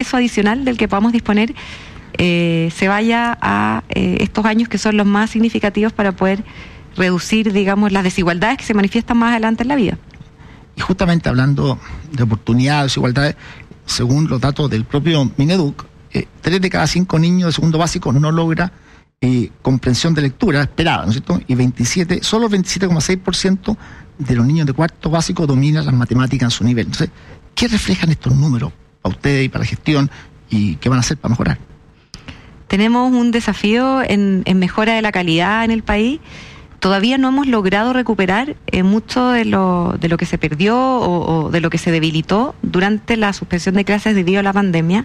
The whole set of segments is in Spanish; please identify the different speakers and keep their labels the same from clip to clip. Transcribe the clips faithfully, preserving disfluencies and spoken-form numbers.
Speaker 1: ingreso adicional del que podamos disponer eh, se vaya a eh, estos años que son los más significativos para poder reducir, digamos, las desigualdades que se manifiestan más adelante en la vida.
Speaker 2: Y justamente hablando de oportunidades, desigualdades, según los datos del propio Mineduc, eh, tres de cada cinco niños de segundo básico no logra eh, comprensión de lectura esperada, ¿no es cierto? Y veintisiete, solo el veintisiete coma seis por ciento de los niños de cuarto básico dominan las matemáticas en su nivel. Entonces, ¿qué reflejan estos números para ustedes y para la gestión y qué van a hacer para mejorar?
Speaker 1: Tenemos un desafío en, en mejora de la calidad en el país. Todavía no hemos logrado recuperar eh, mucho de lo, de lo que se perdió o, o de lo que se debilitó durante la suspensión de clases debido a la pandemia.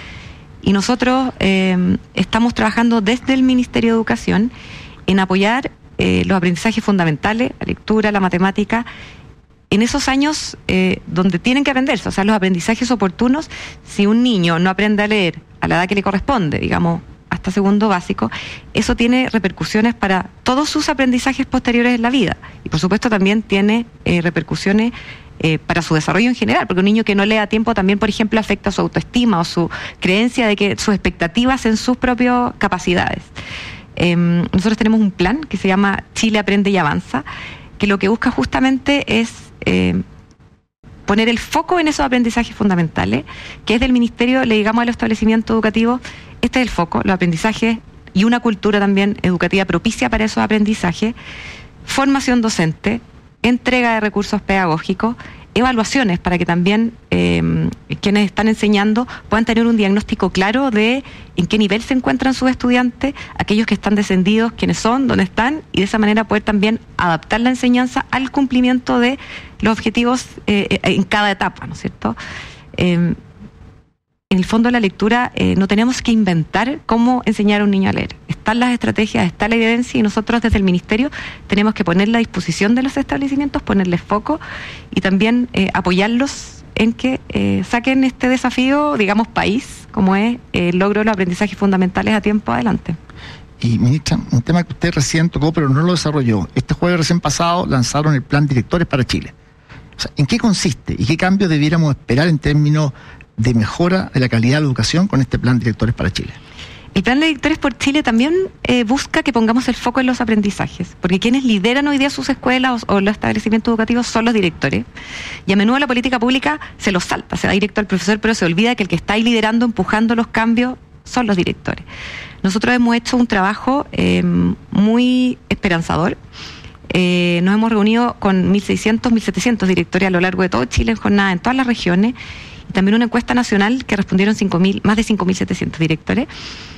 Speaker 1: Y nosotros eh, estamos trabajando desde el Ministerio de Educación en apoyar eh, los aprendizajes fundamentales, la lectura, la matemática, en esos años eh, donde tienen que aprenderse, o sea, los aprendizajes oportunos. Si un niño no aprende a leer a la edad que le corresponde, digamos, hasta segundo básico, eso tiene repercusiones para todos sus aprendizajes posteriores en la vida. Y por supuesto también tiene eh, repercusiones eh, para su desarrollo en general, porque un niño que no lee a tiempo también, por ejemplo, afecta su autoestima o su creencia de que sus expectativas en sus propias capacidades. Eh, nosotros tenemos un plan que se llama Chile Aprende y Avanza, que lo que busca justamente es eh, poner el foco en esos aprendizajes fundamentales, que es del Ministerio, le digamos a los establecimientos educativos, este es el foco, los aprendizajes y una cultura también educativa propicia para esos aprendizajes, formación docente, entrega de recursos pedagógicos, evaluaciones para que también eh, quienes están enseñando puedan tener un diagnóstico claro de en qué nivel se encuentran sus estudiantes, aquellos que están descendidos, quiénes son, dónde están, y de esa manera poder también adaptar la enseñanza al cumplimiento de los objetivos eh, en cada etapa, ¿no es cierto? Eh, en el fondo de la lectura eh, no tenemos que inventar cómo enseñar a un niño a leer. Están las estrategias, está la evidencia, y nosotros desde el Ministerio tenemos que ponerla a disposición de los establecimientos, ponerles foco y también eh, apoyarlos en que eh, saquen este desafío, digamos, país, como es eh, el logro de los aprendizajes fundamentales a tiempo adelante.
Speaker 2: Y, ministra, un tema que usted recién tocó, pero no lo desarrolló. Este jueves recién pasado lanzaron el Plan Directores para Chile. O sea, ¿en qué consiste y qué cambios debiéramos esperar en términos de mejora de la calidad de la educación con este Plan Directores para Chile?
Speaker 1: El Plan de Directores por Chile también eh, busca que pongamos el foco en los aprendizajes, porque quienes lideran hoy día sus escuelas o, o los establecimientos educativos son los directores, y a menudo la política pública se los salta, se da directo al profesor, pero se olvida que el que está ahí liderando, empujando los cambios, son los directores. Nosotros hemos hecho un trabajo eh, muy esperanzador. Eh, nos hemos reunido con mil seiscientos, mil setecientos directores a lo largo de todo Chile, en jornada en todas las regiones, y también una encuesta nacional que respondieron cinco mil, más de cinco mil setecientos directores.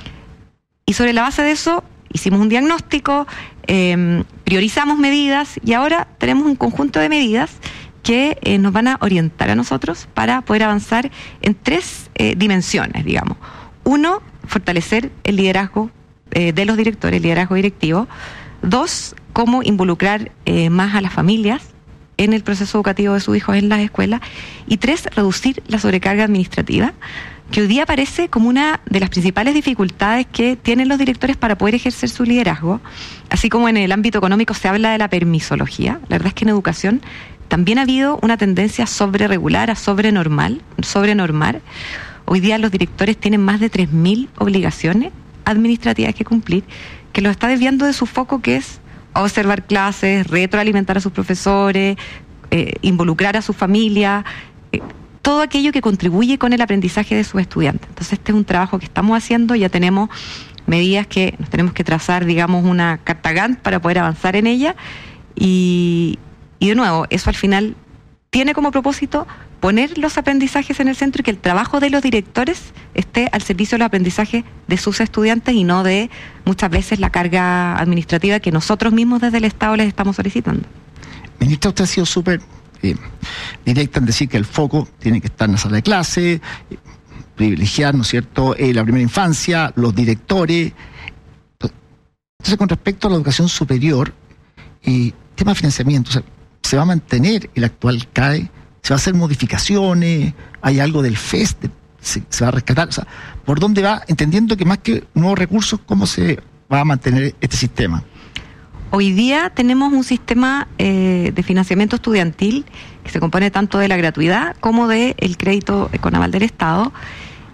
Speaker 1: Y sobre la base de eso hicimos un diagnóstico, eh, priorizamos medidas, y ahora tenemos un conjunto de medidas que eh, nos van a orientar a nosotros para poder avanzar en tres eh, dimensiones, digamos. Uno, fortalecer el liderazgo eh, de los directores, el liderazgo directivo. Dos, cómo involucrar eh, más a las familias en el proceso educativo de sus hijos en las escuelas. Y tres, reducir la sobrecarga administrativa, que hoy día aparece como una de las principales dificultades que tienen los directores para poder ejercer su liderazgo. Así como en el ámbito económico se habla de la permisología, la verdad es que en educación también ha habido una tendencia a sobreregular, a sobrenormal, sobrenormar. Hoy día los directores tienen más de tres mil obligaciones administrativas que cumplir, que los está desviando de su foco, que es observar clases, retroalimentar a sus profesores, eh, involucrar a su familia, eh, todo aquello que contribuye con el aprendizaje de sus estudiantes. Entonces este es un trabajo que estamos haciendo, ya tenemos medidas que nos tenemos que trazar, digamos, una carta Gantt para poder avanzar en ella, y, y de nuevo, eso al final tiene como propósito poner los aprendizajes en el centro y que el trabajo de los directores esté al servicio del aprendizaje de sus estudiantes y no de muchas veces la carga administrativa que nosotros mismos desde el Estado les estamos solicitando.
Speaker 2: Ministra, usted ha sido súper eh, directa en decir que el foco tiene que estar en la sala de clase, eh, privilegiar, ¿no es cierto?, eh, la primera infancia, los directores. Entonces, con respecto a la educación superior, eh, tema de financiamiento, o sea, ¿se va a mantener el actual C A E? ¿Se va a hacer modificaciones? ¿Hay algo del F E S? ¿Se, se va a rescatar? O sea, ¿por dónde va? Entendiendo que más que nuevos recursos, ¿cómo se va a mantener este sistema?
Speaker 1: Hoy día tenemos un sistema eh, de financiamiento estudiantil que se compone tanto de la gratuidad como del crédito con aval del Estado,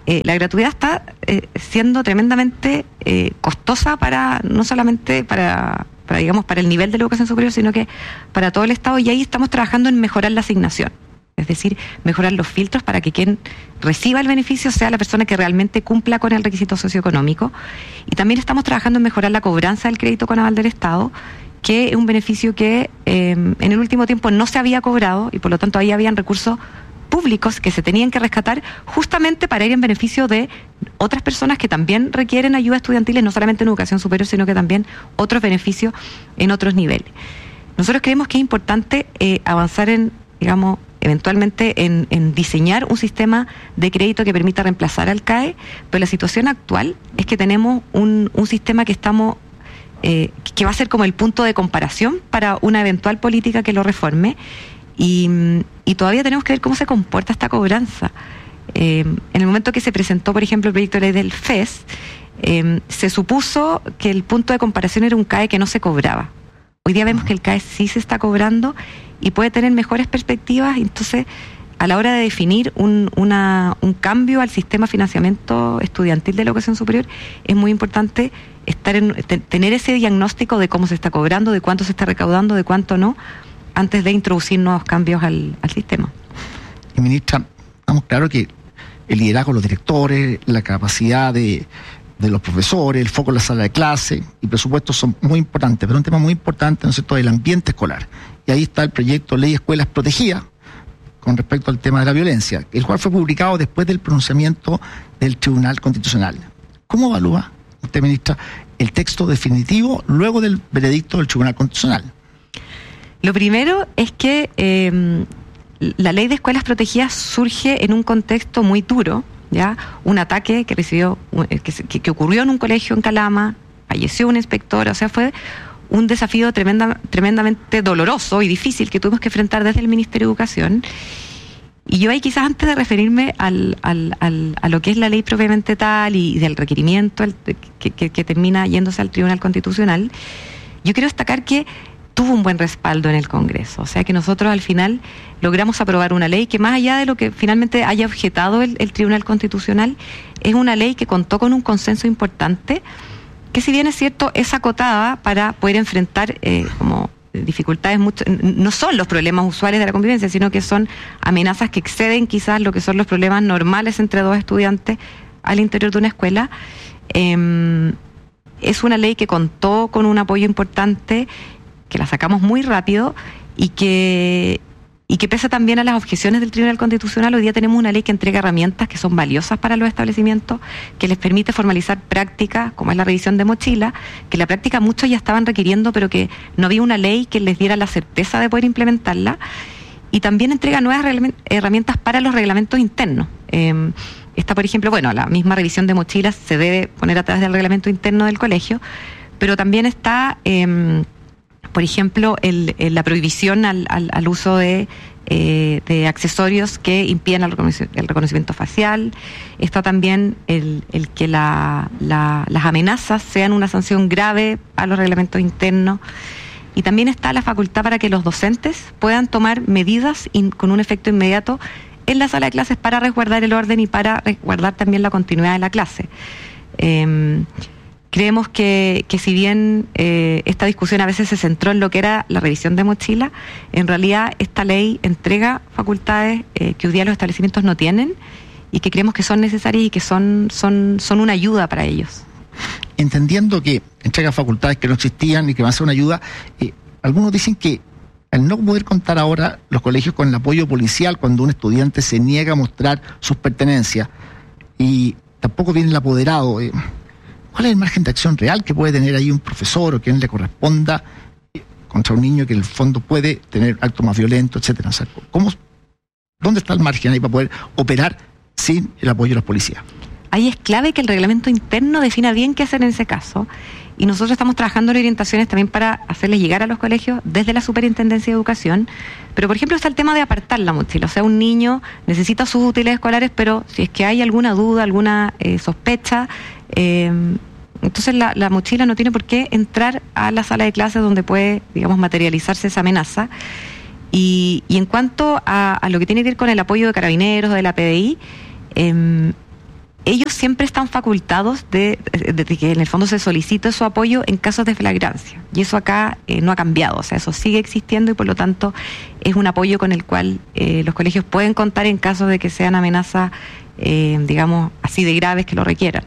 Speaker 1: eh, la gratuidad está eh, siendo tremendamente eh, costosa para, no solamente para, para, digamos, para el nivel de la educación superior, sino que para todo el Estado, y ahí estamos trabajando en mejorar la asignación. Es decir, mejorar los filtros para que quien reciba el beneficio sea la persona que realmente cumpla con el requisito socioeconómico. Y también estamos trabajando en mejorar la cobranza del crédito con aval del Estado, que es un beneficio que eh, en el último tiempo no se había cobrado y por lo tanto ahí habían recursos públicos que se tenían que rescatar justamente para ir en beneficio de otras personas que también requieren ayuda estudiantil, no solamente en educación superior, sino que también otros beneficios en otros niveles. Nosotros creemos que es importante eh, avanzar en, digamos, eventualmente en, en diseñar un sistema de crédito que permita reemplazar al C A E, pero la situación actual es que tenemos un, un sistema que estamos eh, que va a ser como el punto de comparación para una eventual política que lo reforme, y, y todavía tenemos que ver cómo se comporta esta cobranza. Eh, en el momento que se presentó, por ejemplo, el proyecto de ley del F E S, eh, se supuso que el punto de comparación era un C A E que no se cobraba. Hoy día vemos que el C A E sí se está cobrando y puede tener mejores perspectivas. Entonces, a la hora de definir un, una, un cambio al sistema de financiamiento estudiantil de la educación superior, es muy importante estar en, te, tener ese diagnóstico de cómo se está cobrando, de cuánto se está recaudando, de cuánto no, antes de introducir nuevos cambios al, al sistema.
Speaker 2: Y ministra, estamos claros que el liderazgo de los directores, la capacidad de... de los profesores, el foco en la sala de clase y presupuestos son muy importantes, pero un tema muy importante, ¿no es cierto?, el ambiente escolar. Y ahí está el proyecto Ley Escuelas Protegidas con respecto al tema de la violencia, el cual fue publicado después del pronunciamiento del Tribunal Constitucional. ¿Cómo evalúa usted, ministra, el texto definitivo luego del veredicto del Tribunal Constitucional?
Speaker 1: Lo primero es que eh, la Ley de Escuelas Protegidas surge en un contexto muy duro, ¿ya? Un ataque que recibió, que, que ocurrió en un colegio en Calama, falleció un inspector, o sea, fue un desafío tremenda, tremendamente doloroso y difícil que tuvimos que enfrentar desde el Ministerio de Educación. Y yo ahí, quizás antes de referirme al, al, al, a lo que es la ley propiamente tal y del requerimiento el, que, que, que termina yéndose al Tribunal Constitucional, yo quiero destacar que tuvo un buen respaldo en el Congreso. O sea que nosotros al final logramos aprobar una ley que, más allá de lo que finalmente haya objetado el, el Tribunal Constitucional, es una ley que contó con un consenso importante, que si bien es cierto, es acotada para poder enfrentar eh, como dificultades, mucho, no son los problemas usuales de la convivencia, sino que son amenazas que exceden quizás lo que son los problemas normales entre dos estudiantes al interior de una escuela. Eh, es una ley que contó con un apoyo importante, que la sacamos muy rápido y que, y que pese también a las objeciones del Tribunal Constitucional, hoy día tenemos una ley que entrega herramientas que son valiosas para los establecimientos, que les permite formalizar prácticas, como es la revisión de mochila, que la práctica muchos ya estaban requiriendo, pero que no había una ley que les diera la certeza de poder implementarla, y también entrega nuevas herramientas para los reglamentos internos. Eh, esta, por ejemplo, bueno, la misma revisión de mochilas se debe poner a través del reglamento interno del colegio, pero también está... Eh, Por ejemplo, el, el, la prohibición al, al, al uso de, eh, de accesorios que impidan el reconocimiento, el reconocimiento facial. Está también el, el que la, la, las amenazas sean una sanción grave a los reglamentos internos. Y también está la facultad para que los docentes puedan tomar medidas in, con un efecto inmediato en la sala de clases para resguardar el orden y para resguardar también la continuidad de la clase. Eh, Creemos que, que si bien eh, esta discusión a veces se centró en lo que era la revisión de mochila, en realidad esta ley entrega facultades eh, que hoy día los establecimientos no tienen y que creemos que son necesarias y que son, son, son una ayuda para ellos.
Speaker 2: Entendiendo que entrega facultades que no existían y que van a ser una ayuda, eh, algunos dicen que al no poder contar ahora los colegios con el apoyo policial cuando un estudiante se niega a mostrar sus pertenencias y tampoco viene el apoderado, eh, ¿cuál es el margen de acción real que puede tener ahí un profesor o quien le corresponda contra un niño que en el fondo puede tener actos más violentos, etcétera? O sea, ¿cómo, ¿dónde está el margen ahí para poder operar sin el apoyo de los policías?
Speaker 1: Ahí es clave que el reglamento interno defina bien qué hacer en ese caso. Y nosotros estamos trabajando en orientaciones también para hacerles llegar a los colegios desde la Superintendencia de Educación. Pero, por ejemplo, está el tema de apartar la mochila. O sea, un niño necesita sus útiles escolares, pero si es que hay alguna duda, alguna eh, sospecha, eh, entonces la, la mochila no tiene por qué entrar a la sala de clases donde puede, digamos, materializarse esa amenaza. Y, y en cuanto a, a lo que tiene que ver con el apoyo de Carabineros, de la P D I, eh, ellos siempre están facultados de, de, de que en el fondo se solicite su apoyo en casos de flagrancia. Y eso acá eh, no ha cambiado, o sea, eso sigue existiendo y por lo tanto es un apoyo con el cual eh, los colegios pueden contar en caso de que sean amenazas, eh, digamos, así de graves que lo requieran.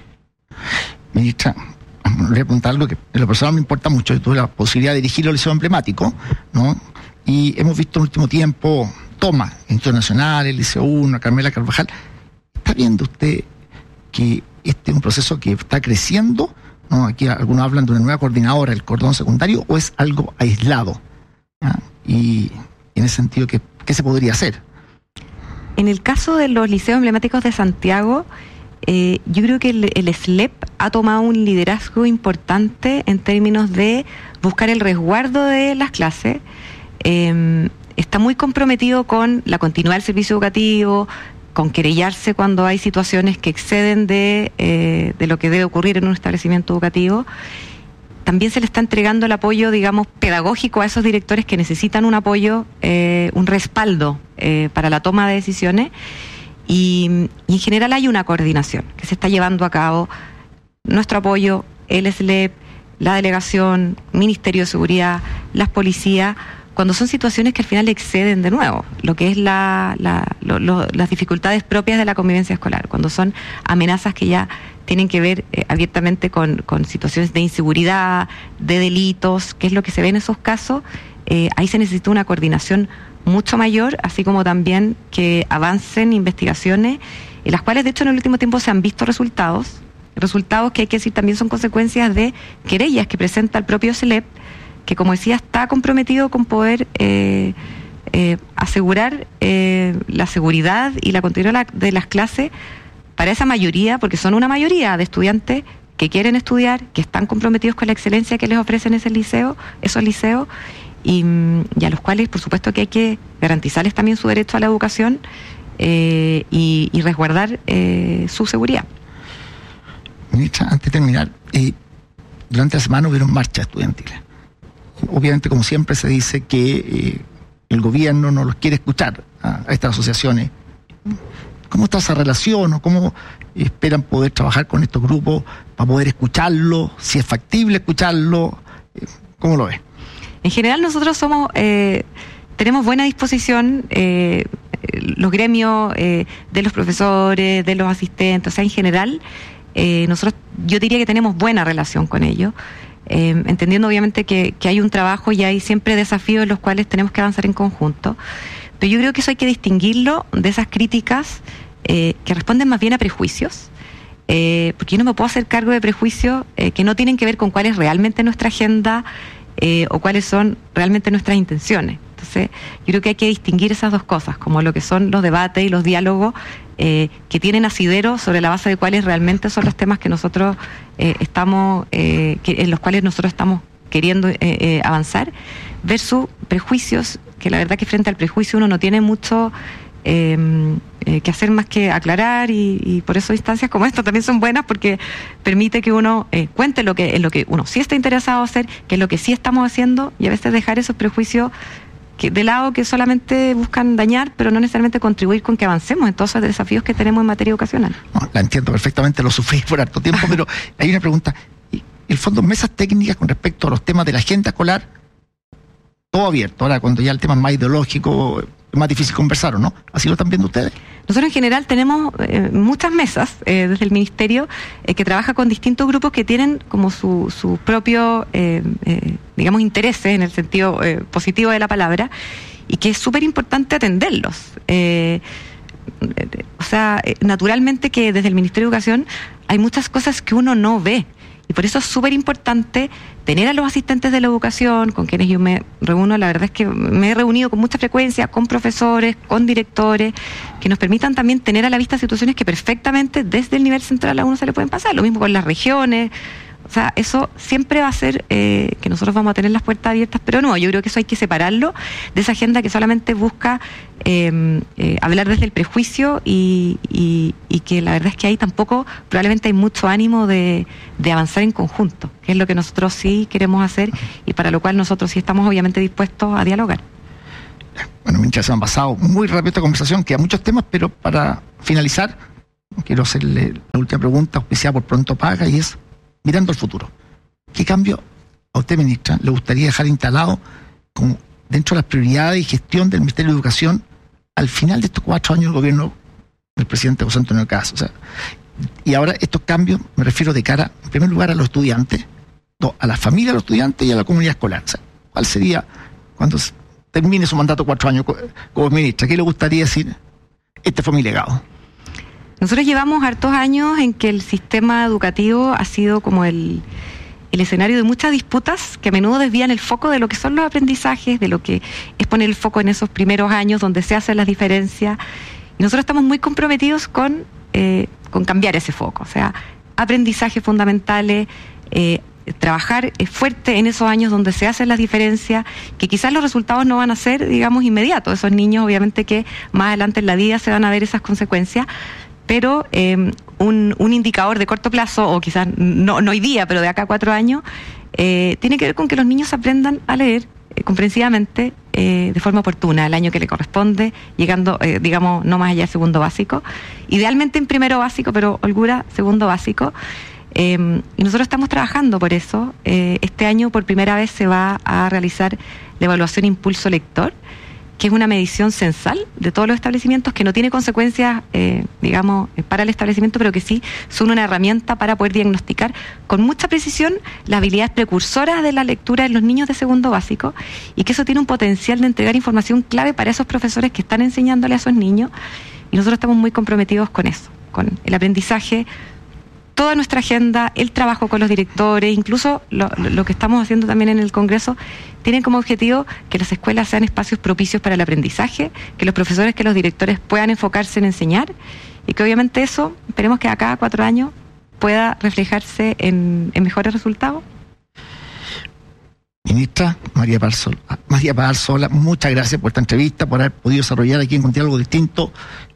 Speaker 2: Ministra, le voy a preguntar algo que en lo personal me importa mucho. Yo tuve la posibilidad de dirigir los liceos emblemáticos, ¿no? Y hemos visto en el último tiempo tomas internacionales, el Liceo uno, Carmela Carvajal. ¿Está viendo usted que este es un proceso que está creciendo, ¿no? Aquí algunos hablan de una nueva coordinadora del cordón secundario, o es algo aislado, ¿ya? Y en ese sentido, ¿qué, qué se podría hacer?
Speaker 1: En el caso de los liceos emblemáticos de Santiago, eh, yo creo que el, el S L E P ha tomado un liderazgo importante en términos de buscar el resguardo de las clases. Eh, está muy comprometido con la continuidad del servicio educativo, con querellarse cuando hay situaciones que exceden de, eh, de lo que debe ocurrir en un establecimiento educativo. También se le está entregando el apoyo, digamos, pedagógico a esos directores que necesitan un apoyo, eh, un respaldo eh, para la toma de decisiones. Y, y en general hay una coordinación que se está llevando a cabo. Nuestro apoyo, el S L E P, la delegación, Ministerio de Seguridad, las policías, cuando son situaciones que al final exceden de nuevo lo que es la, la, lo, lo, las dificultades propias de la convivencia escolar, cuando son amenazas que ya tienen que ver eh, abiertamente con, con situaciones de inseguridad, de delitos, que es lo que se ve en esos casos, eh, ahí se necesita una coordinación mucho mayor, así como también que avancen investigaciones, en las cuales de hecho en el último tiempo se han visto resultados, resultados que hay que decir también son consecuencias de querellas que presenta el propio S L E P, que como decía está comprometido con poder eh, eh, asegurar eh, la seguridad y la continuidad de las clases para esa mayoría, porque son una mayoría de estudiantes que quieren estudiar, que están comprometidos con la excelencia que les ofrecen ese liceo, esos liceos, y, y a los cuales por supuesto que hay que garantizarles también su derecho a la educación eh, y, y resguardar eh, su seguridad.
Speaker 2: Ministra, antes de terminar, eh, durante la semana hubieron marchas estudiantiles. Obviamente, como siempre, se dice que eh, el gobierno no los quiere escuchar a, a estas asociaciones. ¿Cómo está esa relación o cómo esperan poder trabajar con estos grupos para poder escucharlos? Si es factible escucharlos, ¿cómo lo ves?
Speaker 1: En general nosotros somos eh, tenemos buena disposición, eh, los gremios eh, de los profesores, de los asistentes, o sea, en general, eh, nosotros, yo diría que tenemos buena relación con ellos. Eh, entendiendo obviamente que, que hay un trabajo y hay siempre desafíos en los cuales tenemos que avanzar en conjunto, pero yo creo que eso hay que distinguirlo de esas críticas eh, que responden más bien a prejuicios, eh, porque yo no me puedo hacer cargo de prejuicios eh, que no tienen que ver con cuál es realmente nuestra agenda eh, o cuáles son realmente nuestras intenciones. Entonces yo creo que hay que distinguir esas dos cosas, como lo que son los debates y los diálogos eh, que tienen asidero sobre la base de cuáles realmente son los temas que nosotros eh, estamos, eh, que, en los cuales nosotros estamos queriendo eh, eh, avanzar, versus prejuicios, que la verdad que frente al prejuicio uno no tiene mucho eh, eh, que hacer más que aclarar, y, y por eso instancias como esta también son buenas, porque permite que uno eh, cuente lo que, en lo que uno sí está interesado en hacer, que es lo que sí estamos haciendo, y a veces dejar esos prejuicios que, de lado, que solamente buscan dañar, pero no necesariamente contribuir con que avancemos en todos esos desafíos que tenemos en materia educacional.
Speaker 2: No, la entiendo perfectamente, lo sufrí por harto tiempo, pero hay una pregunta. El fondo, mesas técnicas con respecto a los temas de la agenda escolar, todo abierto. Ahora, cuando ya el tema es más ideológico, es más difícil conversar, ¿o no? ¿Así lo están viendo ustedes?
Speaker 1: Nosotros en general tenemos eh, muchas mesas eh, desde el Ministerio eh, que trabaja con distintos grupos que tienen como su, su propio, eh, eh, digamos, intereses en el sentido eh, positivo de la palabra, y que es súper importante atenderlos. Eh, o sea, eh, naturalmente que desde el Ministerio de Educación hay muchas cosas que uno no ve. Y por eso es súper importante tener a los asistentes de la educación, con quienes yo me reúno. La verdad es que me he reunido con mucha frecuencia, con profesores, con directores, que nos permitan también tener a la vista situaciones que perfectamente desde el nivel central a uno se le pueden pasar. Lo mismo con las regiones. O sea, eso siempre va a ser eh, que nosotros vamos a tener las puertas abiertas, pero no, yo creo que eso hay que separarlo de esa agenda que solamente busca eh, eh, hablar desde el prejuicio, y, y, y que la verdad es que ahí tampoco probablemente hay mucho ánimo de, de avanzar en conjunto, que es lo que nosotros sí queremos hacer y para lo cual nosotros sí estamos obviamente dispuestos a dialogar.
Speaker 2: Bueno, mientras se han pasado muy rápido esta conversación, quedan muchos temas, pero para finalizar, quiero hacerle la última pregunta, auspiciada por Pronto Paga, y es, mirando al futuro, ¿qué cambio a usted, ministra, le gustaría dejar instalado como dentro de las prioridades y gestión del Ministerio de Educación al final de estos cuatro años del gobierno del presidente José Antonio Caz? O sea, y ahora estos cambios me refiero de cara, en primer lugar, a los estudiantes, no, a la familia de los estudiantes y a la comunidad escolar. O sea, ¿cuál sería, cuando termine su mandato cuatro años como ministra, qué le gustaría decir? Este fue mi legado.
Speaker 1: Nosotros llevamos hartos años en que el sistema educativo ha sido como el, el escenario de muchas disputas que a menudo desvían el foco de lo que son los aprendizajes, de lo que es poner el foco en esos primeros años donde se hacen las diferencias. Y nosotros estamos muy comprometidos con, eh, con cambiar ese foco. O sea, aprendizajes fundamentales, eh, trabajar fuerte en esos años donde se hacen las diferencias, que quizás los resultados no van a ser, digamos, inmediatos. Esos niños, obviamente, que más adelante en la vida se van a ver esas consecuencias, pero eh, un, un indicador de corto plazo, o quizás no, no hoy día, pero de acá a cuatro años, eh, tiene que ver con que los niños aprendan a leer eh, comprensivamente, eh, de forma oportuna, el año que le corresponde, llegando, eh, digamos, no más allá del segundo básico, idealmente en primero básico, pero holgura, segundo básico. Eh, y nosotros estamos trabajando por eso. Eh, este año por primera vez se va a realizar la evaluación Impulso Lector, que es una medición censal de todos los establecimientos, que no tiene consecuencias, eh, digamos, para el establecimiento, pero que sí son una herramienta para poder diagnosticar con mucha precisión las habilidades precursoras de la lectura en los niños de segundo básico, y que eso tiene un potencial de entregar información clave para esos profesores que están enseñándole a esos niños, y nosotros estamos muy comprometidos con eso, con el aprendizaje, toda nuestra agenda, el trabajo con los directores, incluso lo, lo que estamos haciendo también en el Congreso, tienen como objetivo que las escuelas sean espacios propicios para el aprendizaje, que los profesores, que los directores puedan enfocarse en enseñar, y que obviamente eso, esperemos que a cada cuatro años pueda reflejarse en, en mejores resultados.
Speaker 2: Ministra María Paz María Paz Sola, muchas gracias por esta entrevista, por haber podido desarrollar aquí en Diálogo Distinto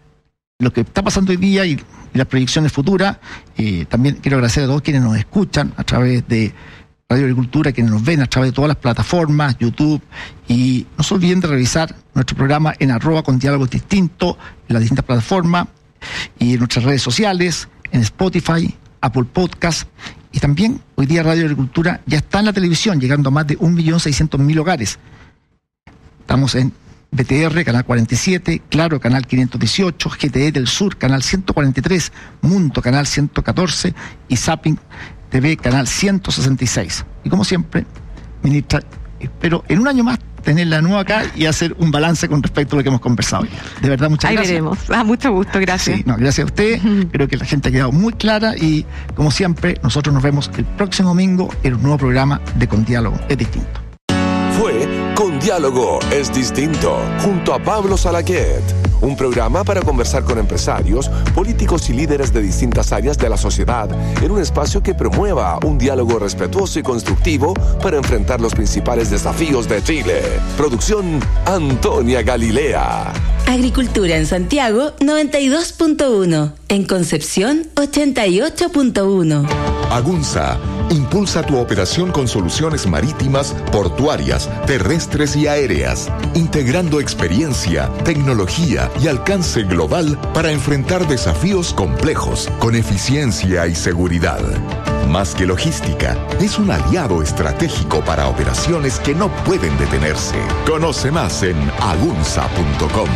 Speaker 2: lo que está pasando hoy día y, y las proyecciones futuras. Eh, también quiero agradecer a todos quienes nos escuchan a través de Radio Agricultura, quienes nos ven a través de todas las plataformas, YouTube, y no se olviden de revisar nuestro programa en arroba con diálogos distintos, en las distintas plataformas, y en nuestras redes sociales, en Spotify, Apple Podcast, y también hoy día Radio Agricultura ya está en la televisión, llegando a más de un millón seiscientos mil hogares. Estamos en B T R, canal cuarenta y siete, Claro, canal quinientos dieciocho, G T E del Sur, canal ciento cuarenta y tres, Mundo, canal ciento catorce, y Zapping T V, canal ciento sesenta y seis. Y como siempre, ministra, espero en un año más tenerla de nuevo acá y hacer un balance con respecto a lo que hemos conversado hoy. De verdad, muchas
Speaker 1: Ahí
Speaker 2: gracias. Ahí
Speaker 1: veremos. Ah, mucho gusto, gracias.
Speaker 2: Sí, no, gracias a usted. Uh-huh. Creo que la gente ha quedado muy clara, y como siempre, nosotros nos vemos el próximo domingo en un nuevo programa de Con Diálogo es Distinto.
Speaker 3: Fue Con Diálogo es Distinto, junto a Pablo Salaquet, un programa para conversar con empresarios, políticos y líderes de distintas áreas de la sociedad en un espacio que promueva un diálogo respetuoso y constructivo para enfrentar los principales desafíos de Chile. Producción Antonia Galilea.
Speaker 4: Agricultura en Santiago noventa y dos punto uno, en Concepción ochenta y ocho punto uno.
Speaker 5: Agunza impulsa tu operación con soluciones marítimas, portuarias, terrestres y aéreas, integrando experiencia, tecnología y alcance global para enfrentar desafíos complejos con eficiencia y seguridad. Más que logística, es un aliado estratégico para operaciones que no pueden detenerse. Conoce más en agunza punto com.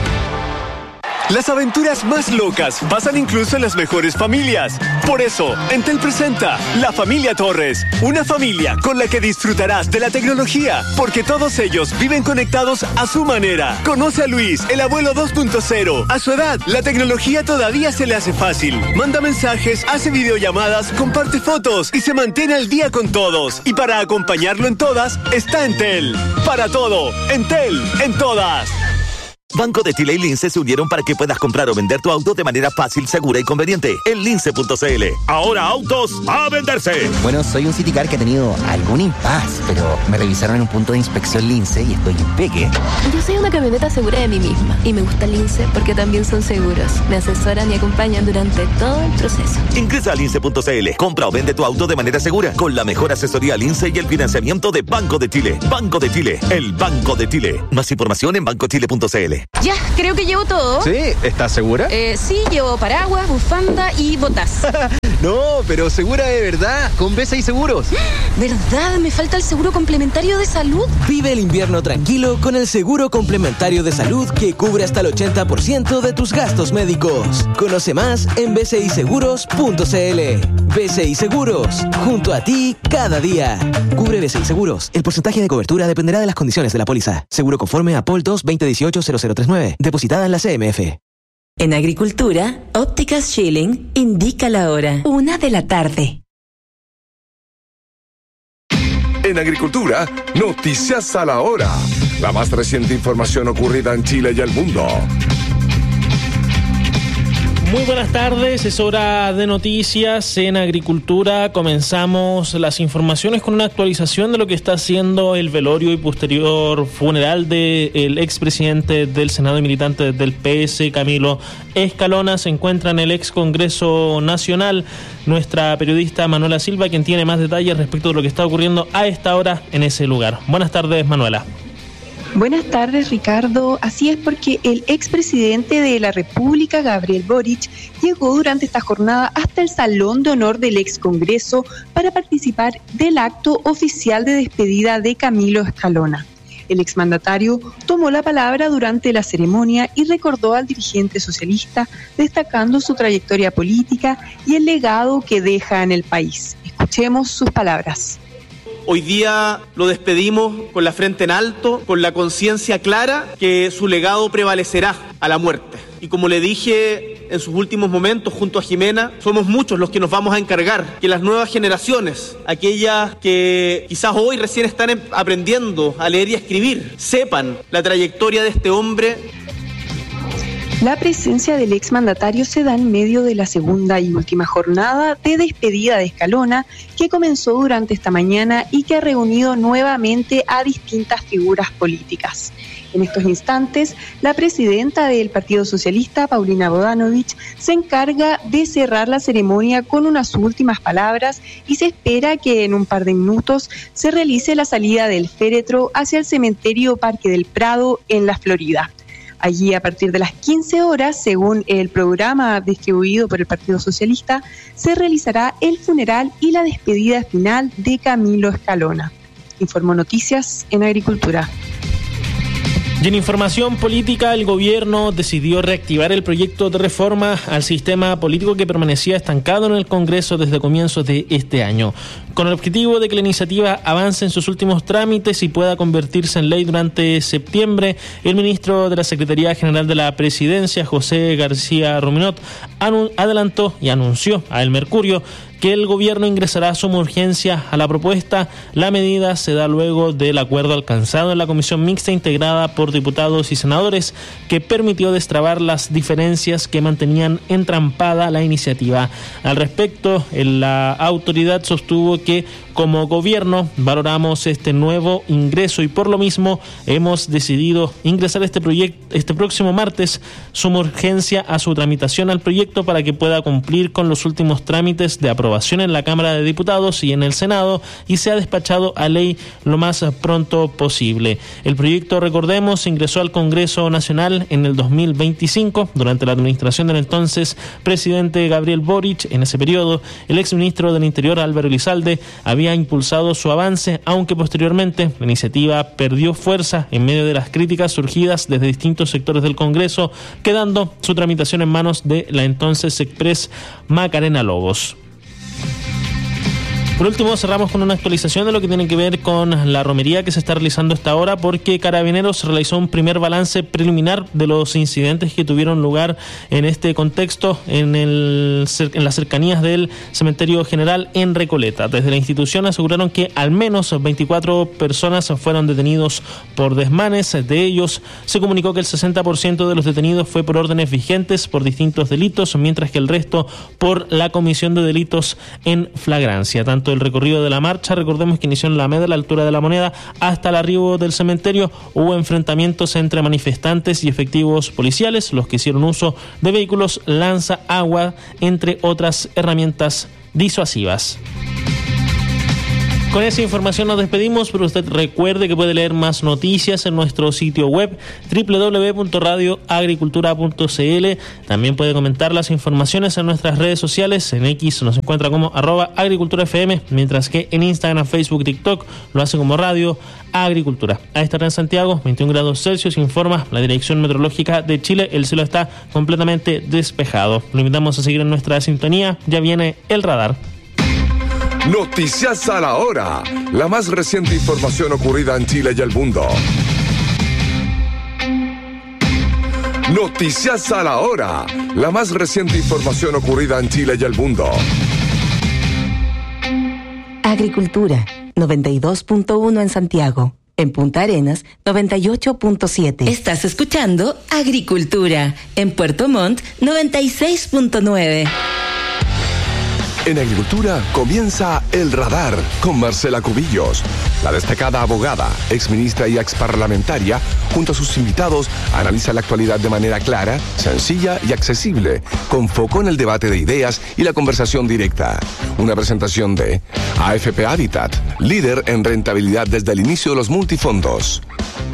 Speaker 6: Las aventuras más locas pasan incluso en las mejores familias. Por eso, Entel presenta La Familia Torres, una familia con la que disfrutarás de la tecnología, porque todos ellos viven conectados a su manera. Conoce a Luis, el abuelo dos punto cero. A su edad, la tecnología todavía se le hace fácil. Manda mensajes, hace videollamadas, comparte fotos y se mantiene al día con todos. Y para acompañarlo en todas, está Entel. Para todo, Entel, en todas.
Speaker 7: Banco de Chile y Lince se unieron para que puedas comprar o vender tu auto de manera fácil, segura y conveniente en lince punto c l. Ahora autos a venderse.
Speaker 8: Bueno, soy un Citicar que ha tenido algún impas, pero me revisaron en un punto de inspección Lince y estoy impeque.
Speaker 9: Yo soy una camioneta segura de mí misma y me gusta Lince porque también son seguros. Me asesoran y acompañan durante todo el proceso.
Speaker 7: Ingresa a lince punto c l. Compra o vende tu auto de manera segura con la mejor asesoría Lince y el financiamiento de Banco de Chile. Banco de Chile, el Banco de Chile. Más información en banco chile punto c l. Chile.
Speaker 10: Ya, creo que llevo todo.
Speaker 11: ¿Sí? ¿Estás segura?
Speaker 10: Eh, sí, llevo paraguas, bufanda y botas.
Speaker 11: No, pero segura de verdad, con B C I Seguros.
Speaker 10: ¿Verdad? Me falta el seguro complementario de salud.
Speaker 12: Vive el invierno tranquilo con el seguro complementario de salud que cubre hasta el ochenta por ciento de tus gastos médicos. Conoce más en b c i seguros punto c l. B C I Seguros, junto a ti cada día. Cubre B C I Seguros. El porcentaje de cobertura dependerá de las condiciones de la póliza. Seguro conforme a P O L dos veinte dieciocho cero cero treinta y nueve. Depositada en la C M F.
Speaker 4: En Agricultura, Ópticas Schilling indica la hora. Una de la tarde.
Speaker 3: En Agricultura, noticias a la hora. La más reciente información ocurrida en Chile y el mundo.
Speaker 13: Muy buenas tardes, es hora de noticias en Agricultura. Comenzamos las informaciones con una actualización de lo que está haciendo el velorio y posterior funeral del expresidente del Senado y militante del P S, Camilo Escalona. Se encuentra en el ex Congreso Nacional nuestra periodista Manuela Silva, quien tiene más detalles respecto de lo que está ocurriendo a esta hora en ese lugar. Buenas tardes, Manuela.
Speaker 14: Buenas tardes, Ricardo. Así es, porque el expresidente de la República, Gabriel Boric, llegó durante esta jornada hasta el Salón de Honor del ex Congreso para participar del acto oficial de despedida de Camilo Escalona. El exmandatario tomó la palabra durante la ceremonia y recordó al dirigente socialista, destacando su trayectoria política y el legado que deja en el país. Escuchemos sus palabras.
Speaker 15: Hoy día lo despedimos con la frente en alto, con la conciencia clara que su legado prevalecerá a la muerte. Y como le dije en sus últimos momentos junto a Jimena, somos muchos los que nos vamos a encargar que las nuevas generaciones, aquellas que quizás hoy recién están aprendiendo a leer y a escribir, sepan la trayectoria de este hombre.
Speaker 14: La presencia del exmandatario se da en medio de la segunda y última jornada de despedida de Escalona, que comenzó durante esta mañana y que ha reunido nuevamente a distintas figuras políticas. En estos instantes, la presidenta del Partido Socialista, Paulina Bodanovich, se encarga de cerrar la ceremonia con unas últimas palabras y se espera que en un par de minutos se realice la salida del féretro hacia el cementerio Parque del Prado en la Florida. Allí, a partir de las quince horas, según el programa distribuido por el Partido Socialista, se realizará el funeral y la despedida final de Camilo Escalona. Informó Noticias en Agricultura.
Speaker 13: Y en información política, el gobierno decidió reactivar el proyecto de reforma al sistema político que permanecía estancado en el Congreso desde comienzos de este año, con el objetivo de que la iniciativa avance en sus últimos trámites y pueda convertirse en ley durante septiembre. El ministro de la Secretaría General de la Presidencia, José García Ruminot, adelantó y anunció a El Mercurio que el gobierno ingresará suma urgencia a la propuesta. La medida se da luego del acuerdo alcanzado en la comisión mixta integrada por diputados y senadores, que permitió destrabar las diferencias que mantenían entrampada la iniciativa. Al respecto, la autoridad sostuvo que como gobierno valoramos este nuevo ingreso y por lo mismo hemos decidido ingresar este proyecto este próximo martes suma urgencia a su tramitación al proyecto para que pueda cumplir con los últimos trámites de aprobación en la Cámara de Diputados y en el Senado y sea despachado a ley lo más pronto posible. El proyecto, recordemos, ingresó al Congreso Nacional en el dos mil veinticinco durante la administración del entonces presidente Gabriel Boric. En ese periodo, el exministro del Interior Álvaro Elizalde había había impulsado su avance, aunque posteriormente la iniciativa perdió fuerza en medio de las críticas surgidas desde distintos sectores del Congreso, quedando su tramitación en manos de la entonces Express Macarena Lobos. Por último, cerramos con una actualización de lo que tiene que ver con la romería que se está realizando hasta ahora, porque Carabineros realizó un primer balance preliminar de los incidentes que tuvieron lugar en este contexto en, el, en las cercanías del Cementerio General en Recoleta. Desde la institución aseguraron que al menos veinticuatro personas fueron detenidos por desmanes. De ellos, se comunicó que el sesenta por ciento de los detenidos fue por órdenes vigentes por distintos delitos, mientras que el resto por la comisión de delitos en flagrancia. Tanto el recorrido de la marcha, recordemos que inició en la Alameda, a la altura de la Moneda, hasta el arribo del cementerio. Hubo enfrentamientos entre manifestantes y efectivos policiales, los que hicieron uso de vehículos lanza agua, entre otras herramientas disuasivas. Con esa información nos despedimos, pero usted recuerde que puede leer más noticias en nuestro sitio web doble u doble u doble u punto radio agricultura punto c l. También puede comentar las informaciones en nuestras redes sociales. En X nos encuentra como arroba agricultura F M, mientras que en Instagram, Facebook, TikTok lo hace como Radio Agricultura. A esta hora en Santiago, veintiún grados Celsius, informa la Dirección Meteorológica de Chile. El cielo está completamente despejado. Lo invitamos a seguir en nuestra sintonía. Ya viene el radar.
Speaker 3: Noticias a la hora. La más reciente información ocurrida en Chile y el mundo. Noticias a la hora. La más reciente información ocurrida en Chile y el mundo.
Speaker 4: Agricultura, noventa y dos punto uno en Santiago. En Punta Arenas, noventa y ocho punto siete. Estás escuchando Agricultura. En Puerto Montt, noventa y seis punto nueve.
Speaker 3: En Agricultura comienza El Radar con Marcela Cubillos. La destacada abogada, exministra y exparlamentaria, junto a sus invitados, analiza la actualidad de manera clara, sencilla y accesible, con foco en el debate de ideas y la conversación directa. Una presentación de A F P Habitat, líder en rentabilidad desde el inicio de los multifondos.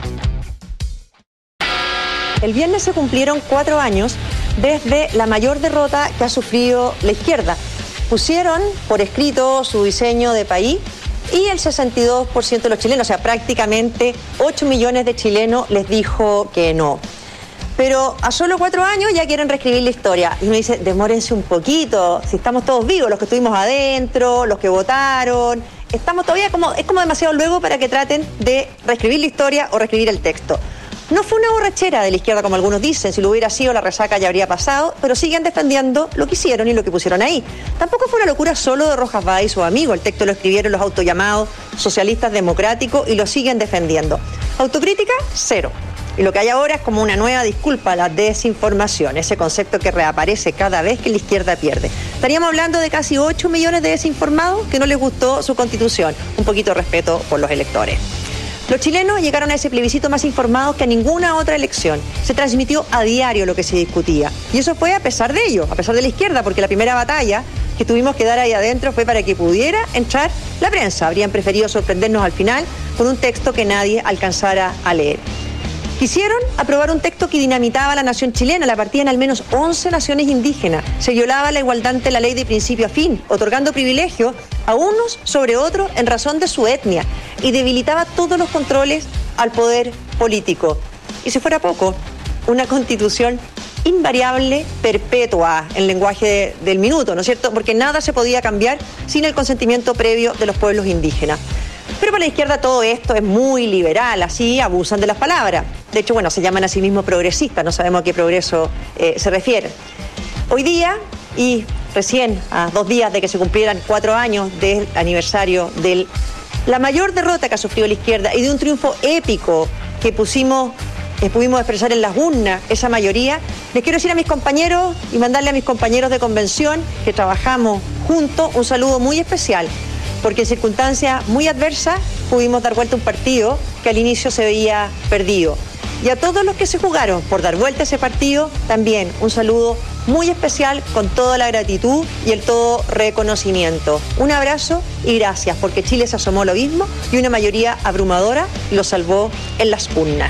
Speaker 16: El viernes se cumplieron cuatro años desde la mayor derrota que ha sufrido la izquierda. Pusieron por escrito su diseño de país y el sesenta y dos por ciento de los chilenos, o sea, prácticamente ocho millones de chilenos les dijo que no. Pero a solo cuatro años ya quieren reescribir la historia. Y uno dice, demórense un poquito, si estamos todos vivos, los que estuvimos adentro, los que votaron, estamos todavía como, es como demasiado luego para que traten de reescribir la historia o reescribir el texto. No fue una borrachera de la izquierda, como algunos dicen, si lo hubiera sido la resaca ya habría pasado, pero siguen defendiendo lo que hicieron y lo que pusieron ahí. Tampoco fue una locura solo de Rojas Báez y sus amigos, el texto lo escribieron los autollamados socialistas democráticos y lo siguen defendiendo. Autocrítica, cero. Y lo que hay ahora es como una nueva disculpa a la desinformación, ese concepto que reaparece cada vez que la izquierda pierde. Estaríamos hablando de casi ocho millones de desinformados que no les gustó su constitución. Un poquito de respeto por los electores. Los chilenos llegaron a ese plebiscito más informados que a ninguna otra elección. Se transmitió a diario lo que se discutía. Y eso fue a pesar de ellos, a pesar de la izquierda, porque la primera batalla que tuvimos que dar ahí adentro fue para que pudiera entrar la prensa. Habrían preferido sorprendernos al final con un texto que nadie alcanzara a leer. Quisieron aprobar un texto que dinamitaba a la nación chilena, la partían al menos once naciones indígenas. Se violaba la igualdad ante la ley de principio a fin, otorgando privilegios a unos sobre otros en razón de su etnia y debilitaba todos los controles al poder político. Y si fuera poco, una constitución invariable, perpetua, en lenguaje de, del minuto, ¿no es cierto? Porque nada se podía cambiar sin el consentimiento previo de los pueblos indígenas. Pero para la izquierda todo esto es muy liberal, así abusan de las palabras. De hecho, bueno, se llaman a sí mismos progresistas, no sabemos a qué progreso eh, se refiere. Hoy día, y recién a dos días de que se cumplieran cuatro años del aniversario de la mayor derrota que ha sufrido la izquierda y de un triunfo épico que pusimos, eh, pudimos expresar en las urnas, esa mayoría, les quiero decir a mis compañeros y mandarle a mis compañeros de convención que trabajamos juntos un saludo muy especial. Porque en circunstancias muy adversas pudimos dar vuelta a un partido que al inicio se veía perdido. Y a todos los que se jugaron por dar vuelta a ese partido, también un saludo muy especial con toda la gratitud y el todo reconocimiento. Un abrazo y gracias, porque Chile se asomó lo mismo y una mayoría abrumadora lo salvó en las urnas.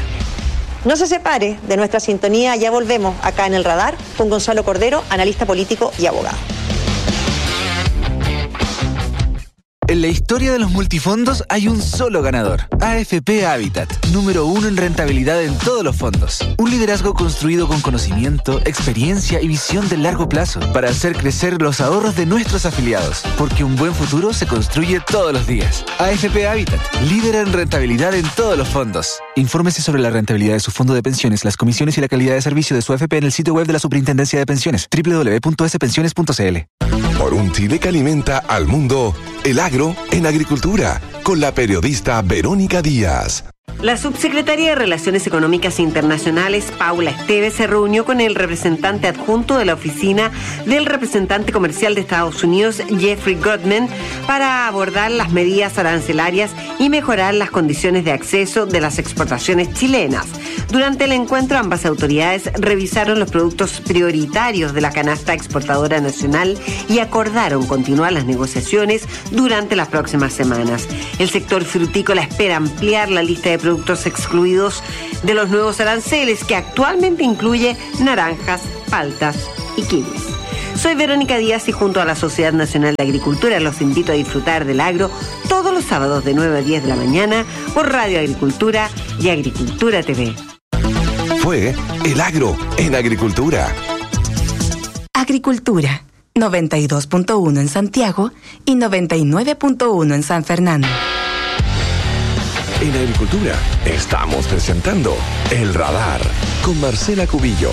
Speaker 16: No se separe de nuestra sintonía, ya volvemos acá en El Radar con Gonzalo Cordero, analista político y abogado.
Speaker 17: En la historia de los multifondos hay un solo ganador, A F P Habitat, número uno en rentabilidad en todos los fondos. Un liderazgo construido con conocimiento, experiencia y visión de largo plazo para hacer crecer los ahorros de nuestros afiliados, porque un buen futuro se construye todos los días. A F P Habitat, líder en rentabilidad en todos los fondos. Infórmese sobre la rentabilidad de su fondo de pensiones, las comisiones y la calidad de servicio de su A F P en el sitio web de la Superintendencia de Pensiones, doble u doble u doble u punto s pensiones punto c l.
Speaker 3: Por un Chile que alimenta al mundo, el agro en agricultura, con la periodista Verónica Díaz.
Speaker 18: La subsecretaria de Relaciones Económicas Internacionales, Paula Esteves, se reunió con el representante adjunto de la oficina del representante comercial de Estados Unidos, Jeffrey Goodman, para abordar las medidas arancelarias y mejorar las condiciones de acceso de las exportaciones chilenas. Durante el encuentro, ambas autoridades revisaron los productos prioritarios de la canasta exportadora nacional y acordaron continuar las negociaciones durante las próximas semanas. El sector frutícola espera ampliar la lista de productos excluidos de los nuevos aranceles, que actualmente incluye naranjas, paltas y kiwis. Soy Verónica Díaz y junto a la Sociedad Nacional de Agricultura los invito a disfrutar del agro todos los sábados de nueve a diez de la mañana por Radio Agricultura y Agricultura T V.
Speaker 3: Fue El Agro en Agricultura.
Speaker 4: Agricultura, noventa y dos punto uno en Santiago y noventa y nueve punto uno en San Fernando.
Speaker 3: En Agricultura estamos presentando El Radar con Marcela Cubillos.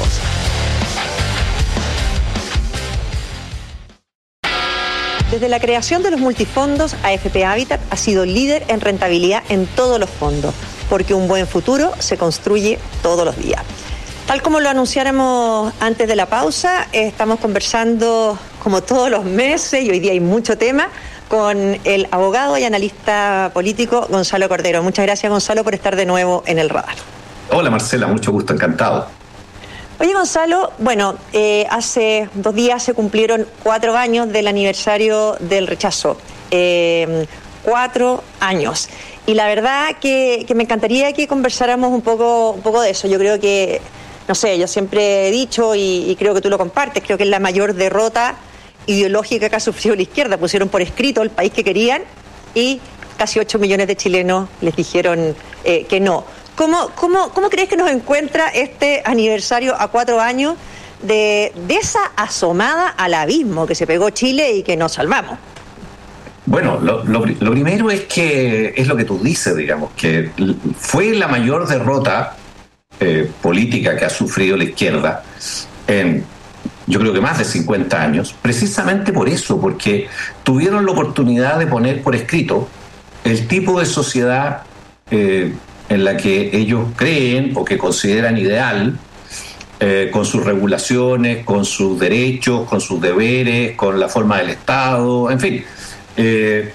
Speaker 16: Desde la creación de los multifondos, A F P Habitat ha sido líder en rentabilidad en todos los fondos, porque un buen futuro se construye todos los días. Tal como lo anunciáramos antes de la pausa, estamos conversando como todos los meses, y hoy día hay mucho tema, con el abogado y analista político Gonzalo Cordero. Muchas gracias, Gonzalo, por estar de nuevo en El Radar.
Speaker 19: Hola, Marcela, mucho gusto, encantado.
Speaker 16: Oye, Gonzalo, bueno, eh, hace dos días se cumplieron cuatro años del aniversario del rechazo. Eh, cuatro años. Y la verdad que, que me encantaría que conversáramos un poco, un poco de eso. Yo creo que, no sé, yo siempre he dicho, y, y creo que tú lo compartes, creo que es la mayor derrota ideológica que ha sufrido la izquierda. Pusieron por escrito el país que querían y casi ocho millones de chilenos les dijeron eh, que no. ¿Cómo, cómo, ¿Cómo crees que nos encuentra este aniversario a cuatro años de, de esa asomada al abismo que se pegó Chile y que nos salvamos?
Speaker 19: Bueno, lo, lo, lo primero es que es lo que tú dices, digamos, que fue la mayor derrota eh, política que ha sufrido la izquierda en, yo creo que más de cincuenta años, precisamente por eso, porque tuvieron la oportunidad de poner por escrito el tipo de sociedad eh, en la que ellos creen o que consideran ideal, eh, con sus regulaciones, con sus derechos, con sus deberes, con la forma del Estado, en fin. Eh,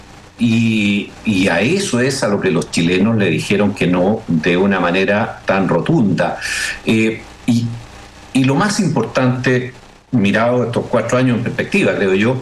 Speaker 19: y, y a eso es a lo que los chilenos le dijeron que no de una manera tan rotunda. Eh, y, y lo más importante, mirado estos cuatro años en perspectiva, creo yo,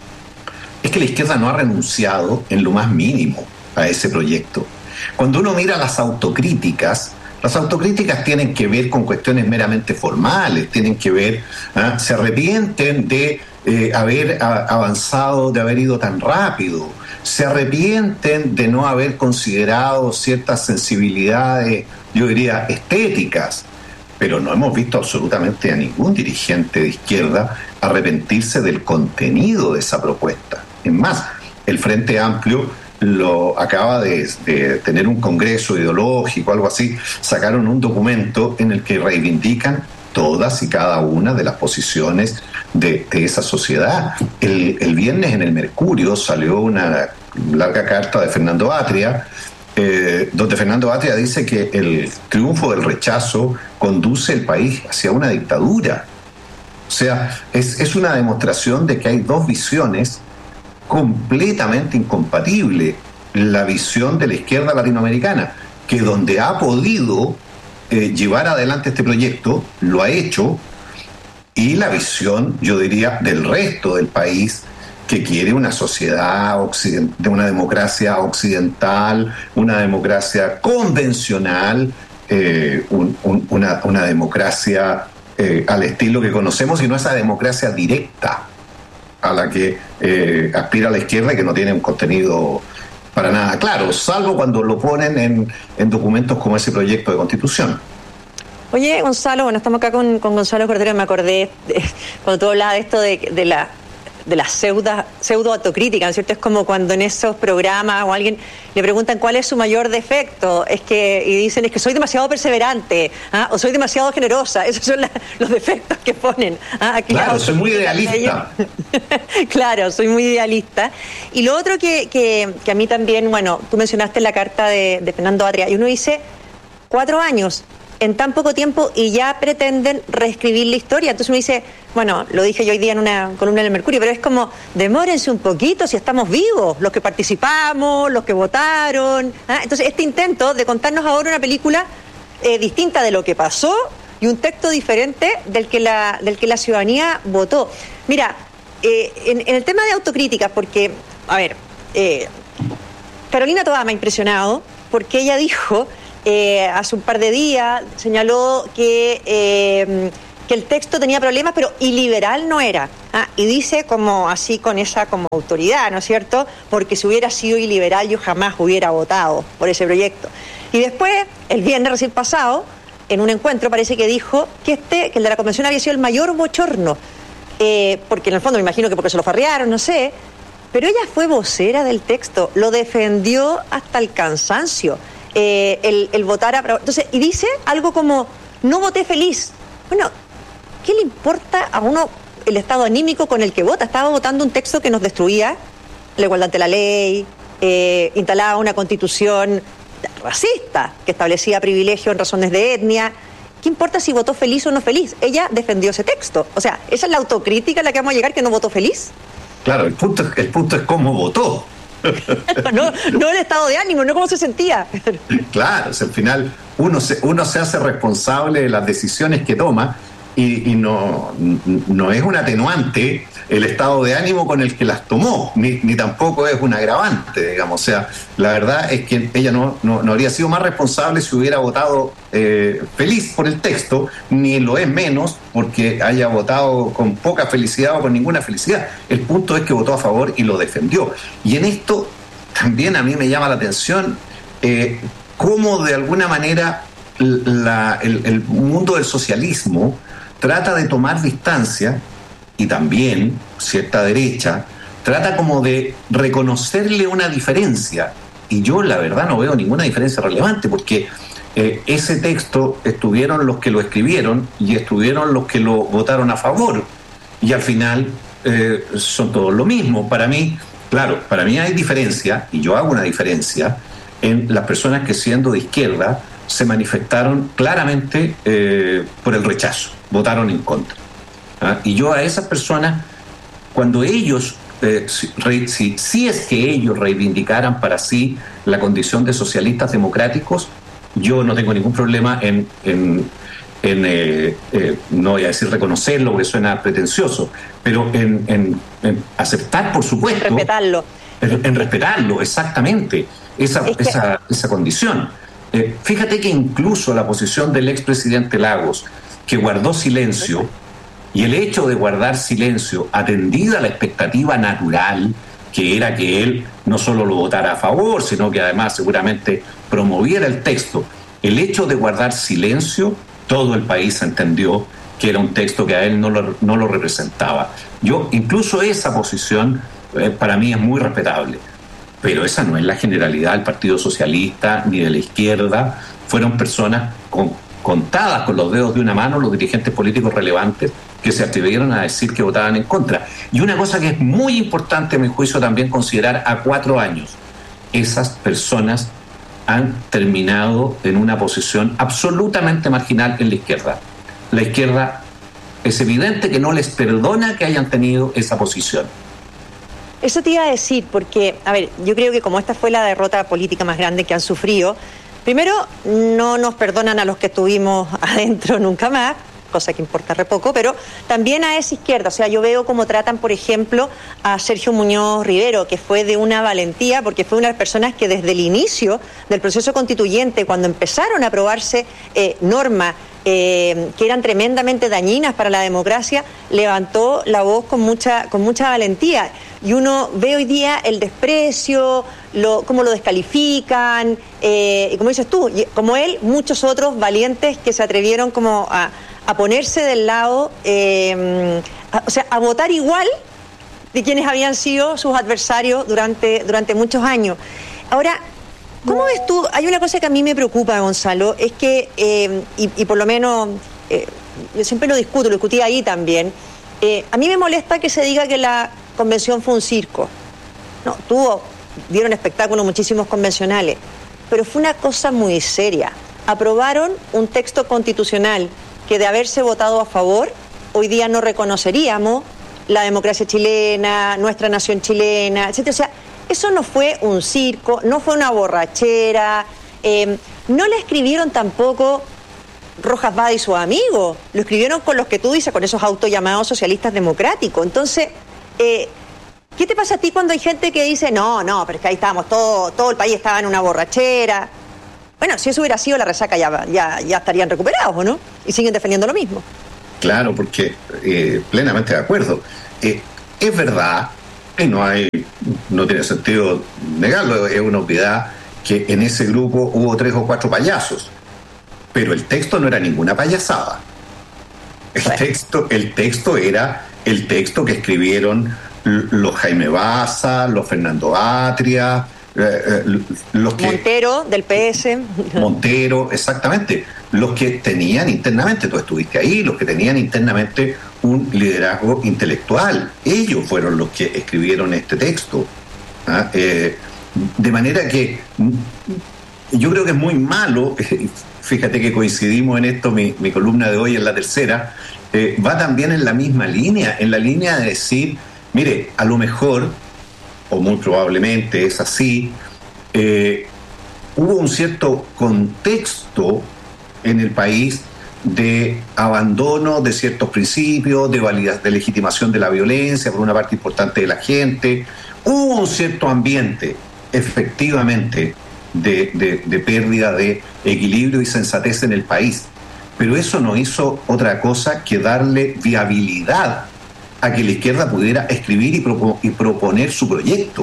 Speaker 19: es que la izquierda no ha renunciado en lo más mínimo a ese proyecto. Cuando uno mira las autocríticas, las autocríticas tienen que ver con cuestiones meramente formales, tienen que ver, ¿eh? se arrepienten de eh, haber a, avanzado, de haber ido tan rápido, se arrepienten de no haber considerado ciertas sensibilidades, yo diría, estéticas, pero no hemos visto absolutamente a ningún dirigente de izquierda arrepentirse del contenido de esa propuesta. Es más, el Frente Amplio lo acaba de, de tener un congreso ideológico, algo así, sacaron un documento en el que reivindican todas y cada una de las posiciones de, de esa sociedad. El, el viernes en el Mercurio salió una larga carta de Fernando Atria, eh, donde Fernando Atria dice que el triunfo del rechazo conduce el país hacia una dictadura. O sea, es, es una demostración de que hay dos visiones completamente incompatible. La visión de la izquierda latinoamericana, que donde ha podido eh, llevar adelante este proyecto, lo ha hecho, y la visión, yo diría, del resto del país, que quiere una sociedad occident- una democracia occidental, una democracia convencional, eh, un, un, una, una democracia eh, al estilo que conocemos, y no esa democracia directa a la que eh, aspira la izquierda y que no tiene un contenido para nada claro, salvo cuando lo ponen en, en documentos como ese proyecto de constitución.
Speaker 16: Oye, Gonzalo, bueno, estamos acá con, con Gonzalo Cordero, me acordé de, cuando tú hablabas de esto de, de la de la pseudo, pseudo autocrítica, ¿no es cierto? Es como cuando en esos programas o alguien le preguntan cuál es su mayor defecto, es que y dicen es que soy demasiado perseverante, ¿ah? O soy demasiado generosa. Esos son la, los defectos que ponen. ¿Ah? Aquí
Speaker 19: claro, soy muy idealista.
Speaker 16: Claro, soy muy idealista. Y lo otro que, que, que a mí también, bueno, tú mencionaste la carta de, de Fernando Atria, y uno dice, cuatro años en tan poco tiempo y ya pretenden reescribir la historia. Entonces uno dice, bueno, lo dije yo hoy día en una columna del Mercurio, pero es como, demórense un poquito si estamos vivos, los que participamos, los que votaron. ¿Ah? Entonces este intento de contarnos ahora una película eh, distinta de lo que pasó y un texto diferente del que la, del que la ciudadanía votó. Mira, eh, en, en el tema de autocríticas, porque, a ver, eh, Carolina Toá me ha impresionado porque ella dijo eh, hace un par de días, señaló que, eh, que el texto tenía problemas, pero iliberal no era. Ah, y dice como así con esa como autoridad, ¿no es cierto? Porque si hubiera sido iliberal yo jamás hubiera votado por ese proyecto. Y después, el viernes recién pasado, en un encuentro parece que dijo que este, que el de la convención había sido el mayor bochorno, eh, porque en el fondo me imagino que porque se lo farrearon, no sé, pero ella fue vocera del texto, lo defendió hasta el cansancio, eh, el, el votar a... Entonces, y dice algo como, no voté feliz. Bueno, ¿qué le importa a uno el estado anímico con el que vota? Estaba votando un texto que nos destruía la igualdad ante la ley, eh, instalaba una constitución racista que establecía privilegio en razones de etnia. ¿Qué importa si votó feliz o no feliz? Ella defendió ese texto. O sea, ¿esa es la autocrítica a la que vamos a llegar, que no votó feliz?
Speaker 19: Claro, el punto, el punto es cómo votó.
Speaker 16: no, no el estado de ánimo, no cómo se sentía.
Speaker 19: Claro, o sea, al final uno se, uno se hace responsable de las decisiones que toma y, y no, no es un atenuante el estado de ánimo con el que las tomó, ni, ni tampoco es un agravante, digamos. O sea, la verdad es que ella no, no, no habría sido más responsable si hubiera votado eh, feliz por el texto, ni lo es menos porque haya votado con poca felicidad o con ninguna felicidad. El punto es que votó a favor y lo defendió. Y en esto también a mí me llama la atención eh, cómo de alguna manera la, el, el mundo del socialismo trata de tomar distancia, y también cierta derecha trata como de reconocerle una diferencia, y yo la verdad no veo ninguna diferencia relevante, porque eh, ese texto estuvieron los que lo escribieron y estuvieron los que lo votaron a favor, y al final eh, son todos lo mismo. Para mí, claro, para mí hay diferencia, y yo hago una diferencia en las personas que, siendo de izquierda, se manifestaron claramente eh, por el rechazo, votaron en contra. ¿Ah? Y yo a esas personas, cuando ellos, eh, si, si, si es que ellos reivindicaran para sí la condición de socialistas democráticos, yo no tengo ningún problema en, en, en eh, eh, no voy a decir reconocerlo porque suena pretencioso, pero en, en, en aceptar, por supuesto.
Speaker 16: En respetarlo.
Speaker 19: En, en respetarlo, exactamente, esa, es que... esa, esa condición. Eh, fíjate que incluso la posición del expresidente Lagos, que guardó silencio, y el hecho de guardar silencio, atendida a la expectativa natural, que era que él no solo lo votara a favor, sino que además seguramente promoviera el texto, el hecho de guardar silencio, todo el país entendió que era un texto que a él no lo, no lo representaba. Yo, incluso esa posición, eh, para mí es muy respetable, pero esa no es la generalidad del Partido Socialista ni de la izquierda. Fueron personas con, contadas con los dedos de una mano, los dirigentes políticos relevantes, que se atrevieron a decir que votaban en contra. Y una cosa que es muy importante, a mi juicio, también considerar a cuatro años, esas personas han terminado en una posición absolutamente marginal en la izquierda. La izquierda es evidente que no les perdona que hayan tenido esa posición.
Speaker 16: Eso te iba a decir, porque, a ver, yo creo que como esta fue la derrota política más grande que han sufrido, primero, no nos perdonan a los que estuvimos adentro nunca más, cosa que importa re poco, pero también a esa izquierda. O sea, yo veo cómo tratan, por ejemplo, a Sergio Muñoz Rivero, que fue de una valentía, porque fue una de las personas que desde el inicio del proceso constituyente, cuando empezaron a aprobarse eh, normas eh, que eran tremendamente dañinas para la democracia, levantó la voz con mucha, con mucha valentía. Y uno ve hoy día el desprecio, lo, cómo lo descalifican, eh, y como dices tú, como él, muchos otros valientes que se atrevieron como a a ponerse del lado, eh, a, o sea, a votar igual de quienes habían sido sus adversarios durante, durante muchos años. Ahora, ¿cómo ves tú? Hay una cosa que a mí me preocupa, Gonzalo, es que, eh, y, y por lo menos, eh, yo siempre lo discuto, lo discutí ahí también, eh, a mí me molesta que se diga que la convención fue un circo. No, tuvo, dieron espectáculos muchísimos convencionales, pero fue una cosa muy seria. Aprobaron un texto constitucional que de haberse votado a favor, hoy día no reconoceríamos la democracia chilena, nuestra nación chilena, etcétera. O sea, eso no fue un circo, no fue una borrachera, eh, no la escribieron tampoco Rojas Vada y sus amigos, lo escribieron con los que tú dices, con esos autollamados socialistas democráticos. Entonces, eh, ¿qué te pasa a ti cuando hay gente que dice, no, no, pero es que ahí estábamos, todo, todo el país estaba en una borrachera? Bueno, si eso hubiera sido la resaca, ya, ya, ya estarían recuperados, ¿o no? Y siguen defendiendo lo mismo.
Speaker 19: Claro, porque eh, plenamente de acuerdo. Eh, es verdad, y no hay, no tiene sentido negarlo, es una obviedad que en ese grupo hubo tres o cuatro payasos, pero el texto no era ninguna payasada. El texto, el texto era el texto que escribieron los Jaime Baza, los Fernando Atria, eh, eh, los que...
Speaker 16: Montero, del P S.
Speaker 19: Montero, exactamente. Los que tenían internamente, tú estuviste ahí, los que tenían internamente un liderazgo intelectual. Ellos fueron los que escribieron este texto. ¿Ah? Eh, de manera que yo creo que es muy malo, fíjate que coincidimos en esto, mi, mi columna de hoy en La Tercera, eh, va también en la misma línea, en la línea de decir, mire, a lo mejor, o muy probablemente es así, eh, hubo un cierto contexto en el país de abandono de ciertos principios, de, valida, de legitimación de la violencia por una parte importante de la gente. Hubo un cierto ambiente, efectivamente, de, de, de pérdida de equilibrio y sensatez en el país. Pero eso no hizo otra cosa que darle viabilidad a que la izquierda pudiera escribir y, propo, y proponer su proyecto.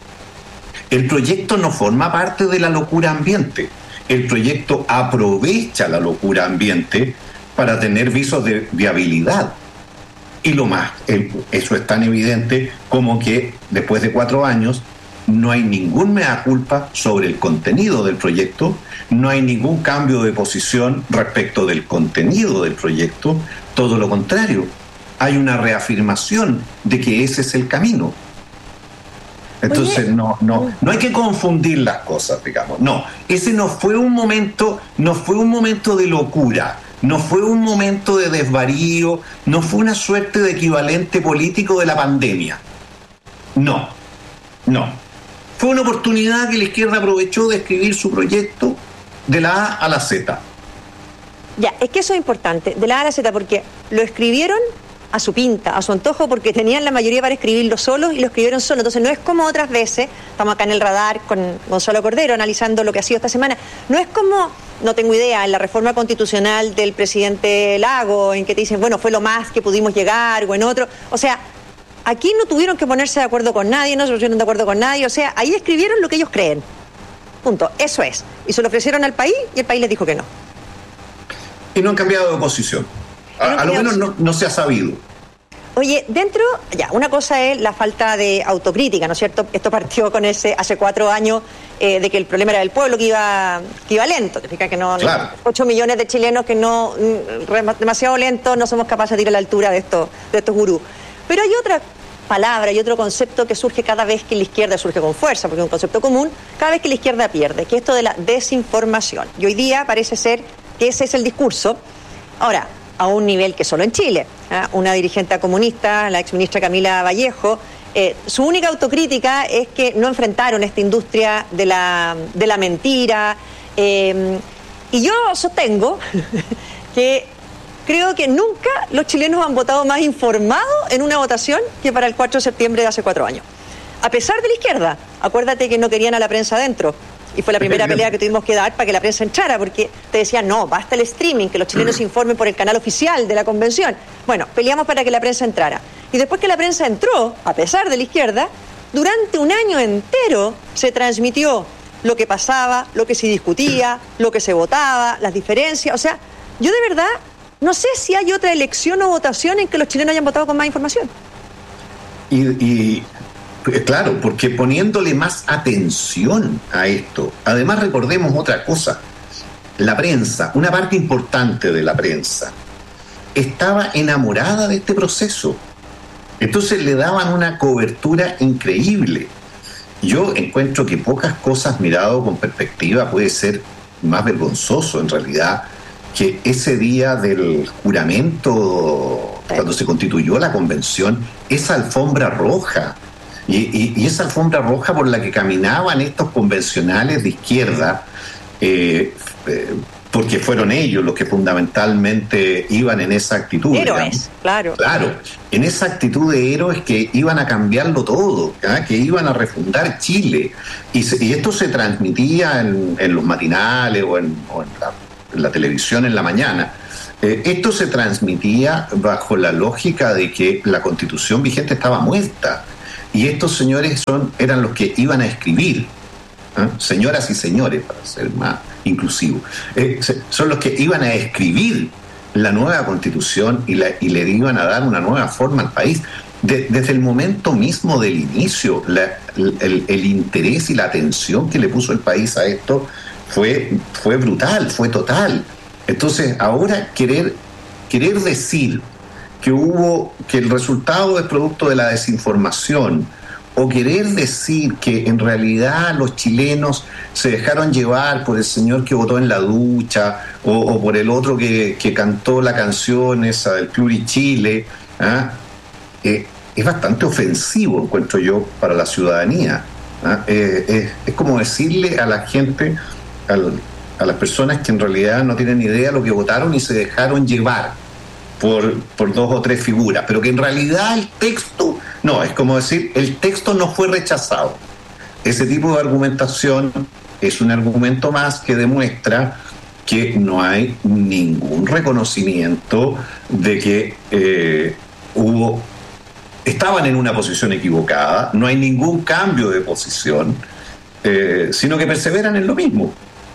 Speaker 19: El proyecto no forma parte de la locura ambiente. El proyecto aprovecha la locura ambiente para tener visos de viabilidad. Y lo más, eso es tan evidente como que después de cuatro años no hay ningún mea culpa sobre el contenido del proyecto, no hay ningún cambio de posición respecto del contenido del proyecto, todo lo contrario, hay una reafirmación de que ese es el camino. Entonces no, no, no hay que confundir las cosas, digamos. No, ese no fue un momento, no fue un momento de locura, no fue un momento de desvarío, no fue una suerte de equivalente político de la pandemia. No, no. Fue una oportunidad que la izquierda aprovechó de escribir su proyecto de la A a la Z.
Speaker 16: Ya, es que eso es importante, de la A a la Z, porque lo escribieron a su pinta, a su antojo, porque tenían la mayoría para escribirlo solos y lo escribieron solos. Entonces no es como otras veces, estamos acá en el radar con Gonzalo Cordero analizando lo que ha sido esta semana, no es como, no tengo idea, en la reforma constitucional del presidente Lago, en que te dicen, bueno, fue lo más que pudimos llegar, o en otro, o sea, aquí no tuvieron que ponerse de acuerdo con nadie, no se pusieron de acuerdo con nadie, o sea, ahí escribieron lo que ellos creen, punto, eso es, y se lo ofrecieron al país y el país les dijo que no.
Speaker 19: Y no han cambiado de posición. A, a lo menos no, no se ha sabido.
Speaker 16: Oye, dentro, ya, una cosa es la falta de autocrítica, ¿no es cierto? Esto partió con ese, hace cuatro años, eh, de que el problema era del pueblo, que iba, que iba lento. Te fijas que no, claro. no, ocho millones de chilenos que no, demasiado lentos, no somos capaces de ir a la altura de estos, de estos gurús. Pero hay otra palabra y otro concepto que surge cada vez que la izquierda surge con fuerza, porque es un concepto común, cada vez que la izquierda pierde, que es esto de la desinformación. Y hoy día parece ser que ese es el discurso. Ahora, a un nivel que solo en Chile. ¿eh? Una dirigente comunista, la exministra Camila Vallejo, eh, su única autocrítica es que no enfrentaron esta industria de la, de la mentira. Eh, y yo sostengo que creo que nunca los chilenos han votado más informados en una votación que para el cuatro de septiembre de hace cuatro años. A pesar de la izquierda, acuérdate que no querían a la prensa adentro. Y fue la primera pelea que tuvimos que dar para que la prensa entrara, porque te decían, no, basta el streaming, que los chilenos se informen por el canal oficial de la convención. Bueno, peleamos para que la prensa entrara. Y después que la prensa entró, a pesar de la izquierda, durante un año entero se transmitió lo que pasaba, lo que se discutía, lo que se votaba, las diferencias. O sea, yo de verdad no sé si hay otra elección o votación en que los chilenos hayan votado con más información.
Speaker 19: Y... y... Claro, porque poniéndole más atención a esto, además recordemos otra cosa, la prensa, una parte importante de la prensa, estaba enamorada de este proceso, entonces le daban una cobertura increíble. Yo encuentro que pocas cosas mirado con perspectiva puede ser más vergonzoso en realidad que ese día del juramento, cuando se constituyó la convención, esa alfombra roja. Y, y, y esa alfombra roja por la que caminaban estos convencionales de izquierda, eh, eh, porque fueron ellos los que fundamentalmente iban en esa actitud.
Speaker 16: Héroes,
Speaker 19: digamos.
Speaker 16: claro.
Speaker 19: Claro, en esa actitud de héroes que iban a cambiarlo todo, ¿ah? Que iban a refundar Chile. Y, se, y esto se transmitía en, en los matinales o en, o en, la, en la televisión en la mañana. Eh, esto se transmitía bajo la lógica de que la Constitución vigente estaba muerta. Y estos señores son, eran los que iban a escribir. ¿eh? Señoras y señores, para ser más inclusivo, eh, son los que iban a escribir la nueva Constitución y, la, y le iban a dar una nueva forma al país. De, desde el momento mismo del inicio, la, el, el interés y la atención que le puso el país a esto fue, fue brutal, fue total. Entonces, ahora querer, querer decir que hubo, que el resultado es producto de la desinformación, o querer decir que en realidad los chilenos se dejaron llevar por el señor que votó en la ducha, o, o por el otro que, que cantó la canción esa del Plurichile, ¿ah? eh, es bastante ofensivo, encuentro yo, para la ciudadanía. ¿ah? Eh, eh, es como decirle a la gente, al, a las personas que en realidad no tienen idea de lo que votaron y se dejaron llevar por, por dos o tres figuras, pero que en realidad el texto... No, es como decir, el texto no fue rechazado. Ese tipo de argumentación es un argumento más que demuestra que no hay ningún reconocimiento de que eh, hubo, estaban en una posición equivocada, no hay ningún cambio de posición, eh, sino que perseveran en lo mismo.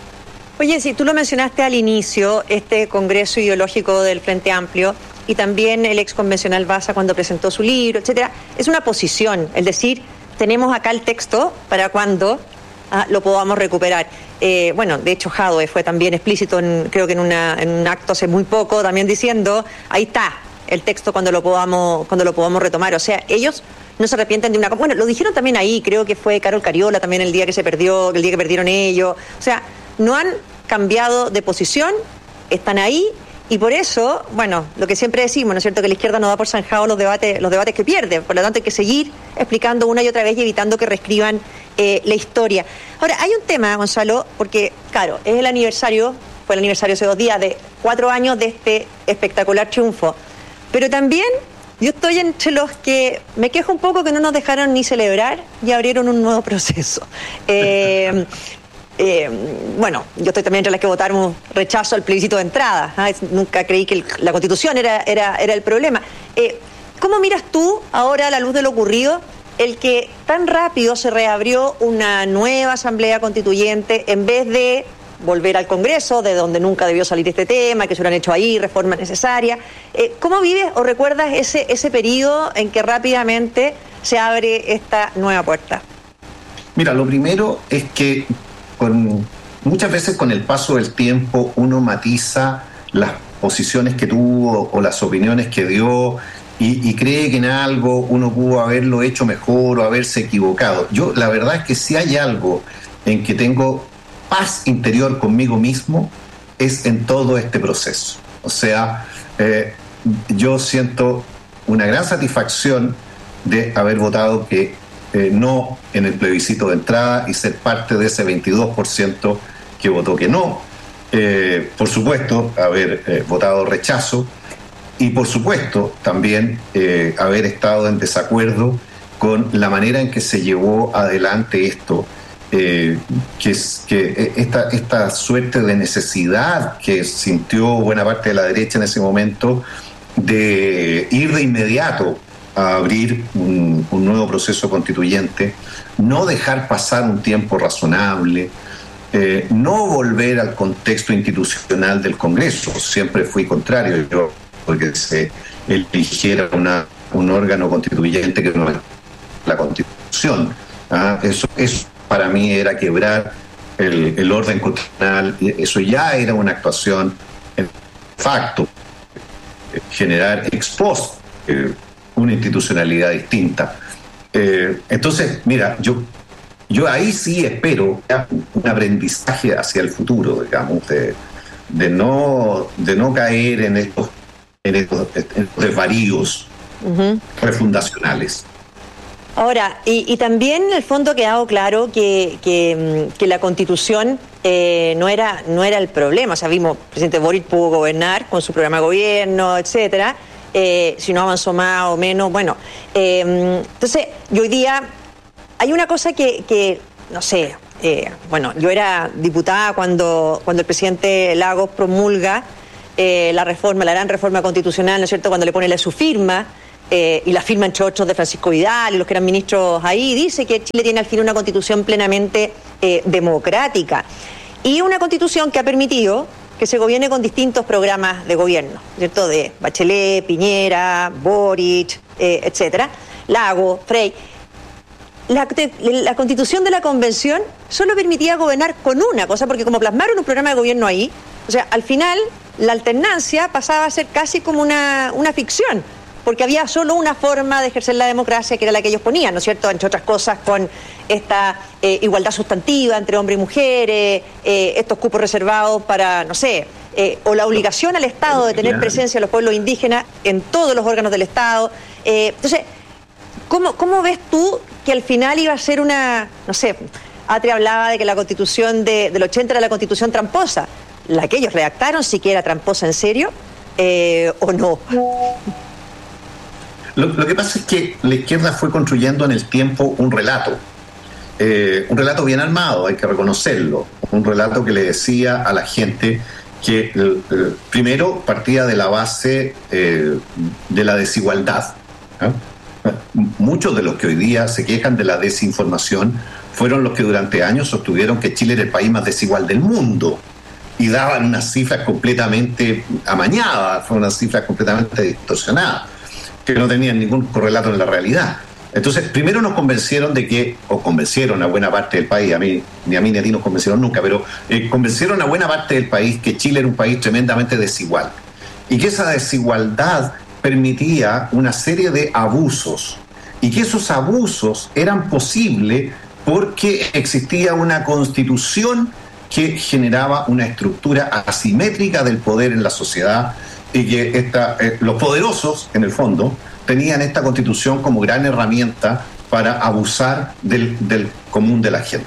Speaker 16: Oye, si tú lo mencionaste al inicio, este congreso ideológico del Frente Amplio, y también el ex convencional Baza cuando presentó su libro, etcétera, es una posición, es decir, tenemos acá el texto para cuando ah, lo podamos recuperar. Eh, bueno, de hecho Jadwe fue también explícito, en, creo que en, una, en un acto hace muy poco, también diciendo, ahí está el texto cuando lo podamos, cuando lo podamos retomar. O sea, ellos no se arrepienten de una cosa. Bueno, lo dijeron también ahí, creo que fue Carol Cariola también el día que se perdió, el día que perdieron ellos. O sea, no han cambiado de posición, están ahí. Y por eso, bueno, lo que siempre decimos, ¿no es cierto?, que la izquierda no da por zanjado los debates, los debates que pierde. Por lo tanto, hay que seguir explicando una y otra vez y evitando que reescriban eh, la historia. Ahora, hay un tema, Gonzalo, porque, claro, es el aniversario, fue el aniversario hace dos días, de cuatro años de este espectacular triunfo. Pero también yo estoy entre los que me quejo un poco que no nos dejaron ni celebrar y abrieron un nuevo proceso. Eh... Eh, bueno, yo estoy también entre las que votaron rechazo al plebiscito de entrada. ¿eh? Nunca creí que el, la Constitución era, era, era el problema. Eh, ¿Cómo miras tú ahora, a la luz de lo ocurrido, el que tan rápido se reabrió una nueva asamblea constituyente en vez de volver al Congreso, de donde nunca debió salir este tema, que se lo han hecho ahí, reformas necesarias? Eh, ¿Cómo vives o recuerdas ese, ese periodo en que rápidamente se abre esta nueva puerta?
Speaker 19: Mira, lo primero es que Con, muchas veces con el paso del tiempo uno matiza las posiciones que tuvo o las opiniones que dio y, y cree que en algo uno pudo haberlo hecho mejor o haberse equivocado. Yo la verdad es que si hay algo en que tengo paz interior conmigo mismo es en todo este proceso. O sea, eh, yo siento una gran satisfacción de haber votado que Eh, no en el plebiscito de entrada y ser parte de ese veintidós por ciento que votó que no. Eh, por supuesto, haber eh, votado rechazo y por supuesto también eh, haber estado en desacuerdo con la manera en que se llevó adelante esto, eh, que, es, que esta, esta suerte de necesidad que sintió buena parte de la derecha en ese momento de ir de inmediato a abrir un, un nuevo proceso constituyente, no dejar pasar un tiempo razonable, eh, no volver al contexto institucional del Congreso. Siempre fui contrario yo, porque se eligiera una, un órgano constituyente que no es la Constitución. ¿ah? Eso, eso para mí era quebrar el, el orden constitucional, eso ya era una actuación en facto, generar ex post eh, una institucionalidad distinta. Eh, entonces, mira, yo, yo ahí sí espero un aprendizaje hacia el futuro, digamos, de, de, no, de no caer en estos, en estos, en estos desvaríos uh-huh. refundacionales.
Speaker 16: Ahora, y, y también en el fondo ha quedado claro que, que, que la Constitución eh, no era no era el problema. O sea, vimos, el presidente Boric pudo gobernar con su programa de gobierno, etcétera. Eh, si no avanzó más o menos, bueno. Eh, entonces, y hoy día hay una cosa que, que no sé, eh, bueno, yo era diputada cuando, cuando el presidente Lagos promulga eh, la reforma, la gran reforma constitucional, ¿no es cierto?, cuando le pone la, su firma, eh, y la firma entre otros de Francisco Vidal y los que eran ministros ahí, dice que Chile tiene al fin una constitución plenamente eh, democrática y una constitución que ha permitido que se gobierne con distintos programas de gobierno, ¿cierto?, de Bachelet, Piñera, Boric, eh, etcétera, Lago, Frey. La, la constitución de la convención solo permitía gobernar con una cosa, porque como plasmaron un programa de gobierno ahí, o sea, al final la alternancia pasaba a ser casi como una, una ficción, porque había solo una forma de ejercer la democracia, que era la que ellos ponían, ¿no es cierto?, entre otras cosas con esta eh, igualdad sustantiva entre hombres y mujeres, eh, estos cupos reservados para, no sé, eh, o la obligación al Estado de tener presencia de los pueblos indígenas en todos los órganos del Estado. Eh, entonces, ¿cómo, ¿cómo ves tú que al final iba a ser una, no sé, Atria hablaba de que la Constitución de, del ochenta era la Constitución tramposa, la que ellos redactaron, sí que era tramposa en serio, eh, o no?
Speaker 19: Lo, lo que pasa es que la izquierda fue construyendo en el tiempo un relato, eh, un relato bien armado, hay que reconocerlo, un relato que le decía a la gente que eh, primero partía de la base eh, de la desigualdad, ¿eh? Muchos de los que hoy día se quejan de la desinformación fueron los que durante años sostuvieron que Chile era el país más desigual del mundo y daban unas cifras completamente amañadas, fueron unas cifras completamente distorsionadas, que no tenían ningún correlato en la realidad. Entonces, primero nos convencieron de que, o convencieron a buena parte del país, a mí, ni a mí ni a ti nos convencieron nunca, pero eh, convencieron a buena parte del país que Chile era un país tremendamente desigual y que esa desigualdad permitía una serie de abusos y que esos abusos eran posibles porque existía una constitución que generaba una estructura asimétrica del poder en la sociedad y que esta, eh, los poderosos, en el fondo, tenían esta constitución como gran herramienta para abusar del, del común de la gente.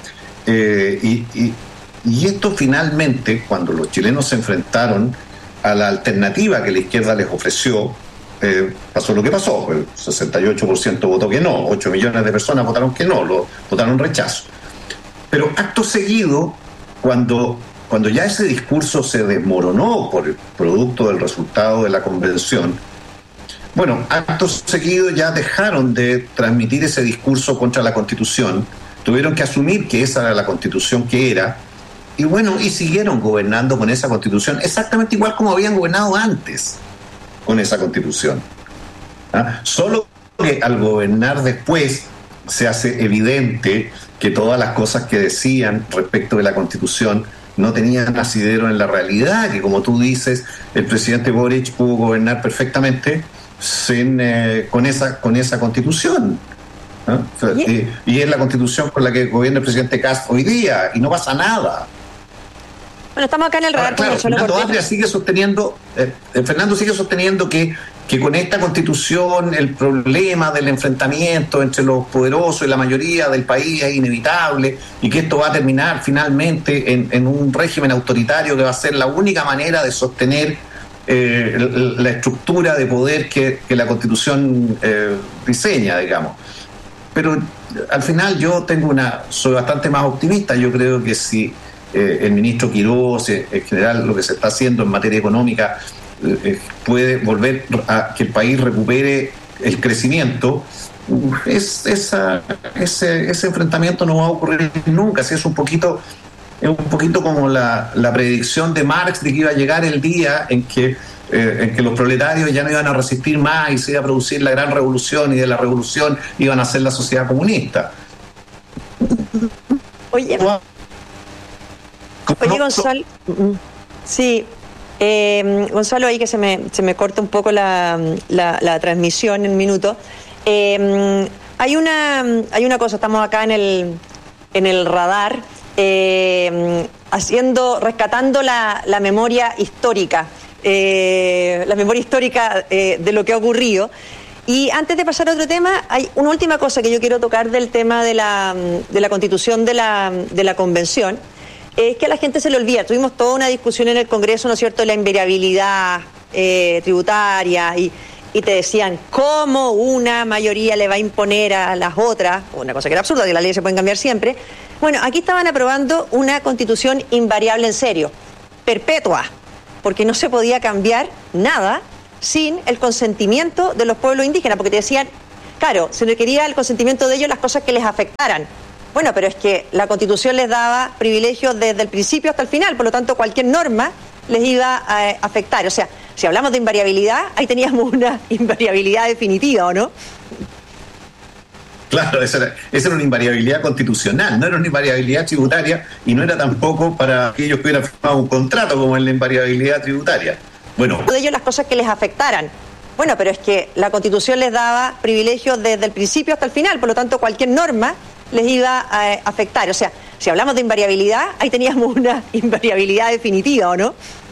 Speaker 19: Eh, y, y, y esto finalmente, cuando los chilenos se enfrentaron a la alternativa que la izquierda les ofreció, eh, pasó lo que pasó. El sesenta y ocho por ciento votó que no, ocho millones de personas votaron que no, lo, votaron rechazo. Pero acto seguido, cuando, cuando ya ese discurso se desmoronó por el producto del resultado de la convención, bueno, acto seguido ya dejaron de transmitir ese discurso contra la Constitución, tuvieron que asumir que esa era la Constitución que era, y bueno, y siguieron gobernando con esa Constitución, exactamente igual como habían gobernado antes con esa Constitución. ¿Ah? Solo que al gobernar después se hace evidente que todas las cosas que decían respecto de la Constitución no tenían asidero en la realidad, que como tú dices, el presidente Boric pudo gobernar perfectamente sin, eh, con, esa, con esa Constitución. ¿Ah? Y, y es la Constitución con la que gobierna el presidente Kast hoy día, y no pasa nada.
Speaker 16: Bueno, estamos acá en el radar.
Speaker 19: Ahora, claro, Fernando Atria sigue sosteniendo, eh, Fernando sigue sosteniendo que, que con esta Constitución el problema del enfrentamiento entre los poderosos y la mayoría del país es inevitable y que esto va a terminar finalmente en, en un régimen autoritario que va a ser la única manera de sostener eh, la estructura de poder que, que la Constitución eh, diseña, digamos. Pero al final yo tengo una, soy bastante más optimista. Yo creo que si eh, el ministro Quirós, eh, en general lo que se está haciendo en materia económica, eh, puede volver a que el país recupere el crecimiento, es, esa, ese, ese enfrentamiento no va a ocurrir nunca. Si es un poquito, es un poquito como la, la predicción de Marx de que iba a llegar el día en que Eh, en que los proletarios ya no iban a resistir más y se iba a producir la gran revolución, y de la revolución iban a ser la sociedad comunista.
Speaker 16: Oye, oye Gonzalo, sí, eh, Gonzalo, ahí que se me, se me corta un poco la, la, la transmisión en un minuto. Eh, hay una hay una cosa, estamos acá en el, en el radar, eh, haciendo, rescatando la, la memoria histórica. Eh, la memoria histórica eh, de lo que ha ocurrido, Y antes de pasar a otro tema, hay una última cosa que yo quiero tocar del tema de la, de la constitución de la, de la convención. Es que a la gente se le olvida. Tuvimos toda una discusión en el Congreso, ¿no es cierto?, de la invariabilidad eh, tributaria y, y te decían cómo una mayoría le va a imponer a las otras, una cosa que era absurda, que las leyes se pueden cambiar siempre. Bueno, aquí estaban aprobando una constitución invariable en serio, perpetua, porque no se podía cambiar nada sin el consentimiento de los pueblos indígenas, porque te decían, claro, se requería el consentimiento de ellos las cosas que les afectaran. Bueno, pero es que la Constitución les daba privilegios desde el principio hasta el final, por lo tanto cualquier norma les iba a afectar. O sea, si hablamos de invariabilidad, ahí teníamos una invariabilidad definitiva, ¿o no?
Speaker 19: Claro, esa era, esa era una invariabilidad constitucional, no era una invariabilidad tributaria y no era tampoco para aquellos que hubieran firmado un contrato como en la invariabilidad tributaria. Bueno,
Speaker 16: de ellos las cosas que les afectaran. Bueno, pero es que la Constitución les daba privilegios desde el principio hasta el final, por lo tanto cualquier norma les iba a afectar. O sea, si hablamos de invariabilidad, ahí teníamos una invariabilidad definitiva, ¿o no?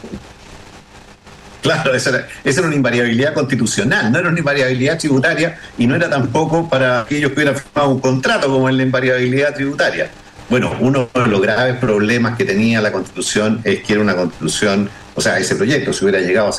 Speaker 19: Claro, esa era, esa era una invariabilidad constitucional, no era una invariabilidad tributaria y no era tampoco para aquellos que hubieran firmado un contrato como en la invariabilidad tributaria. Bueno, uno de los graves problemas que tenía la Constitución es que era una Constitución, o sea, ese proyecto, si hubiera llegado a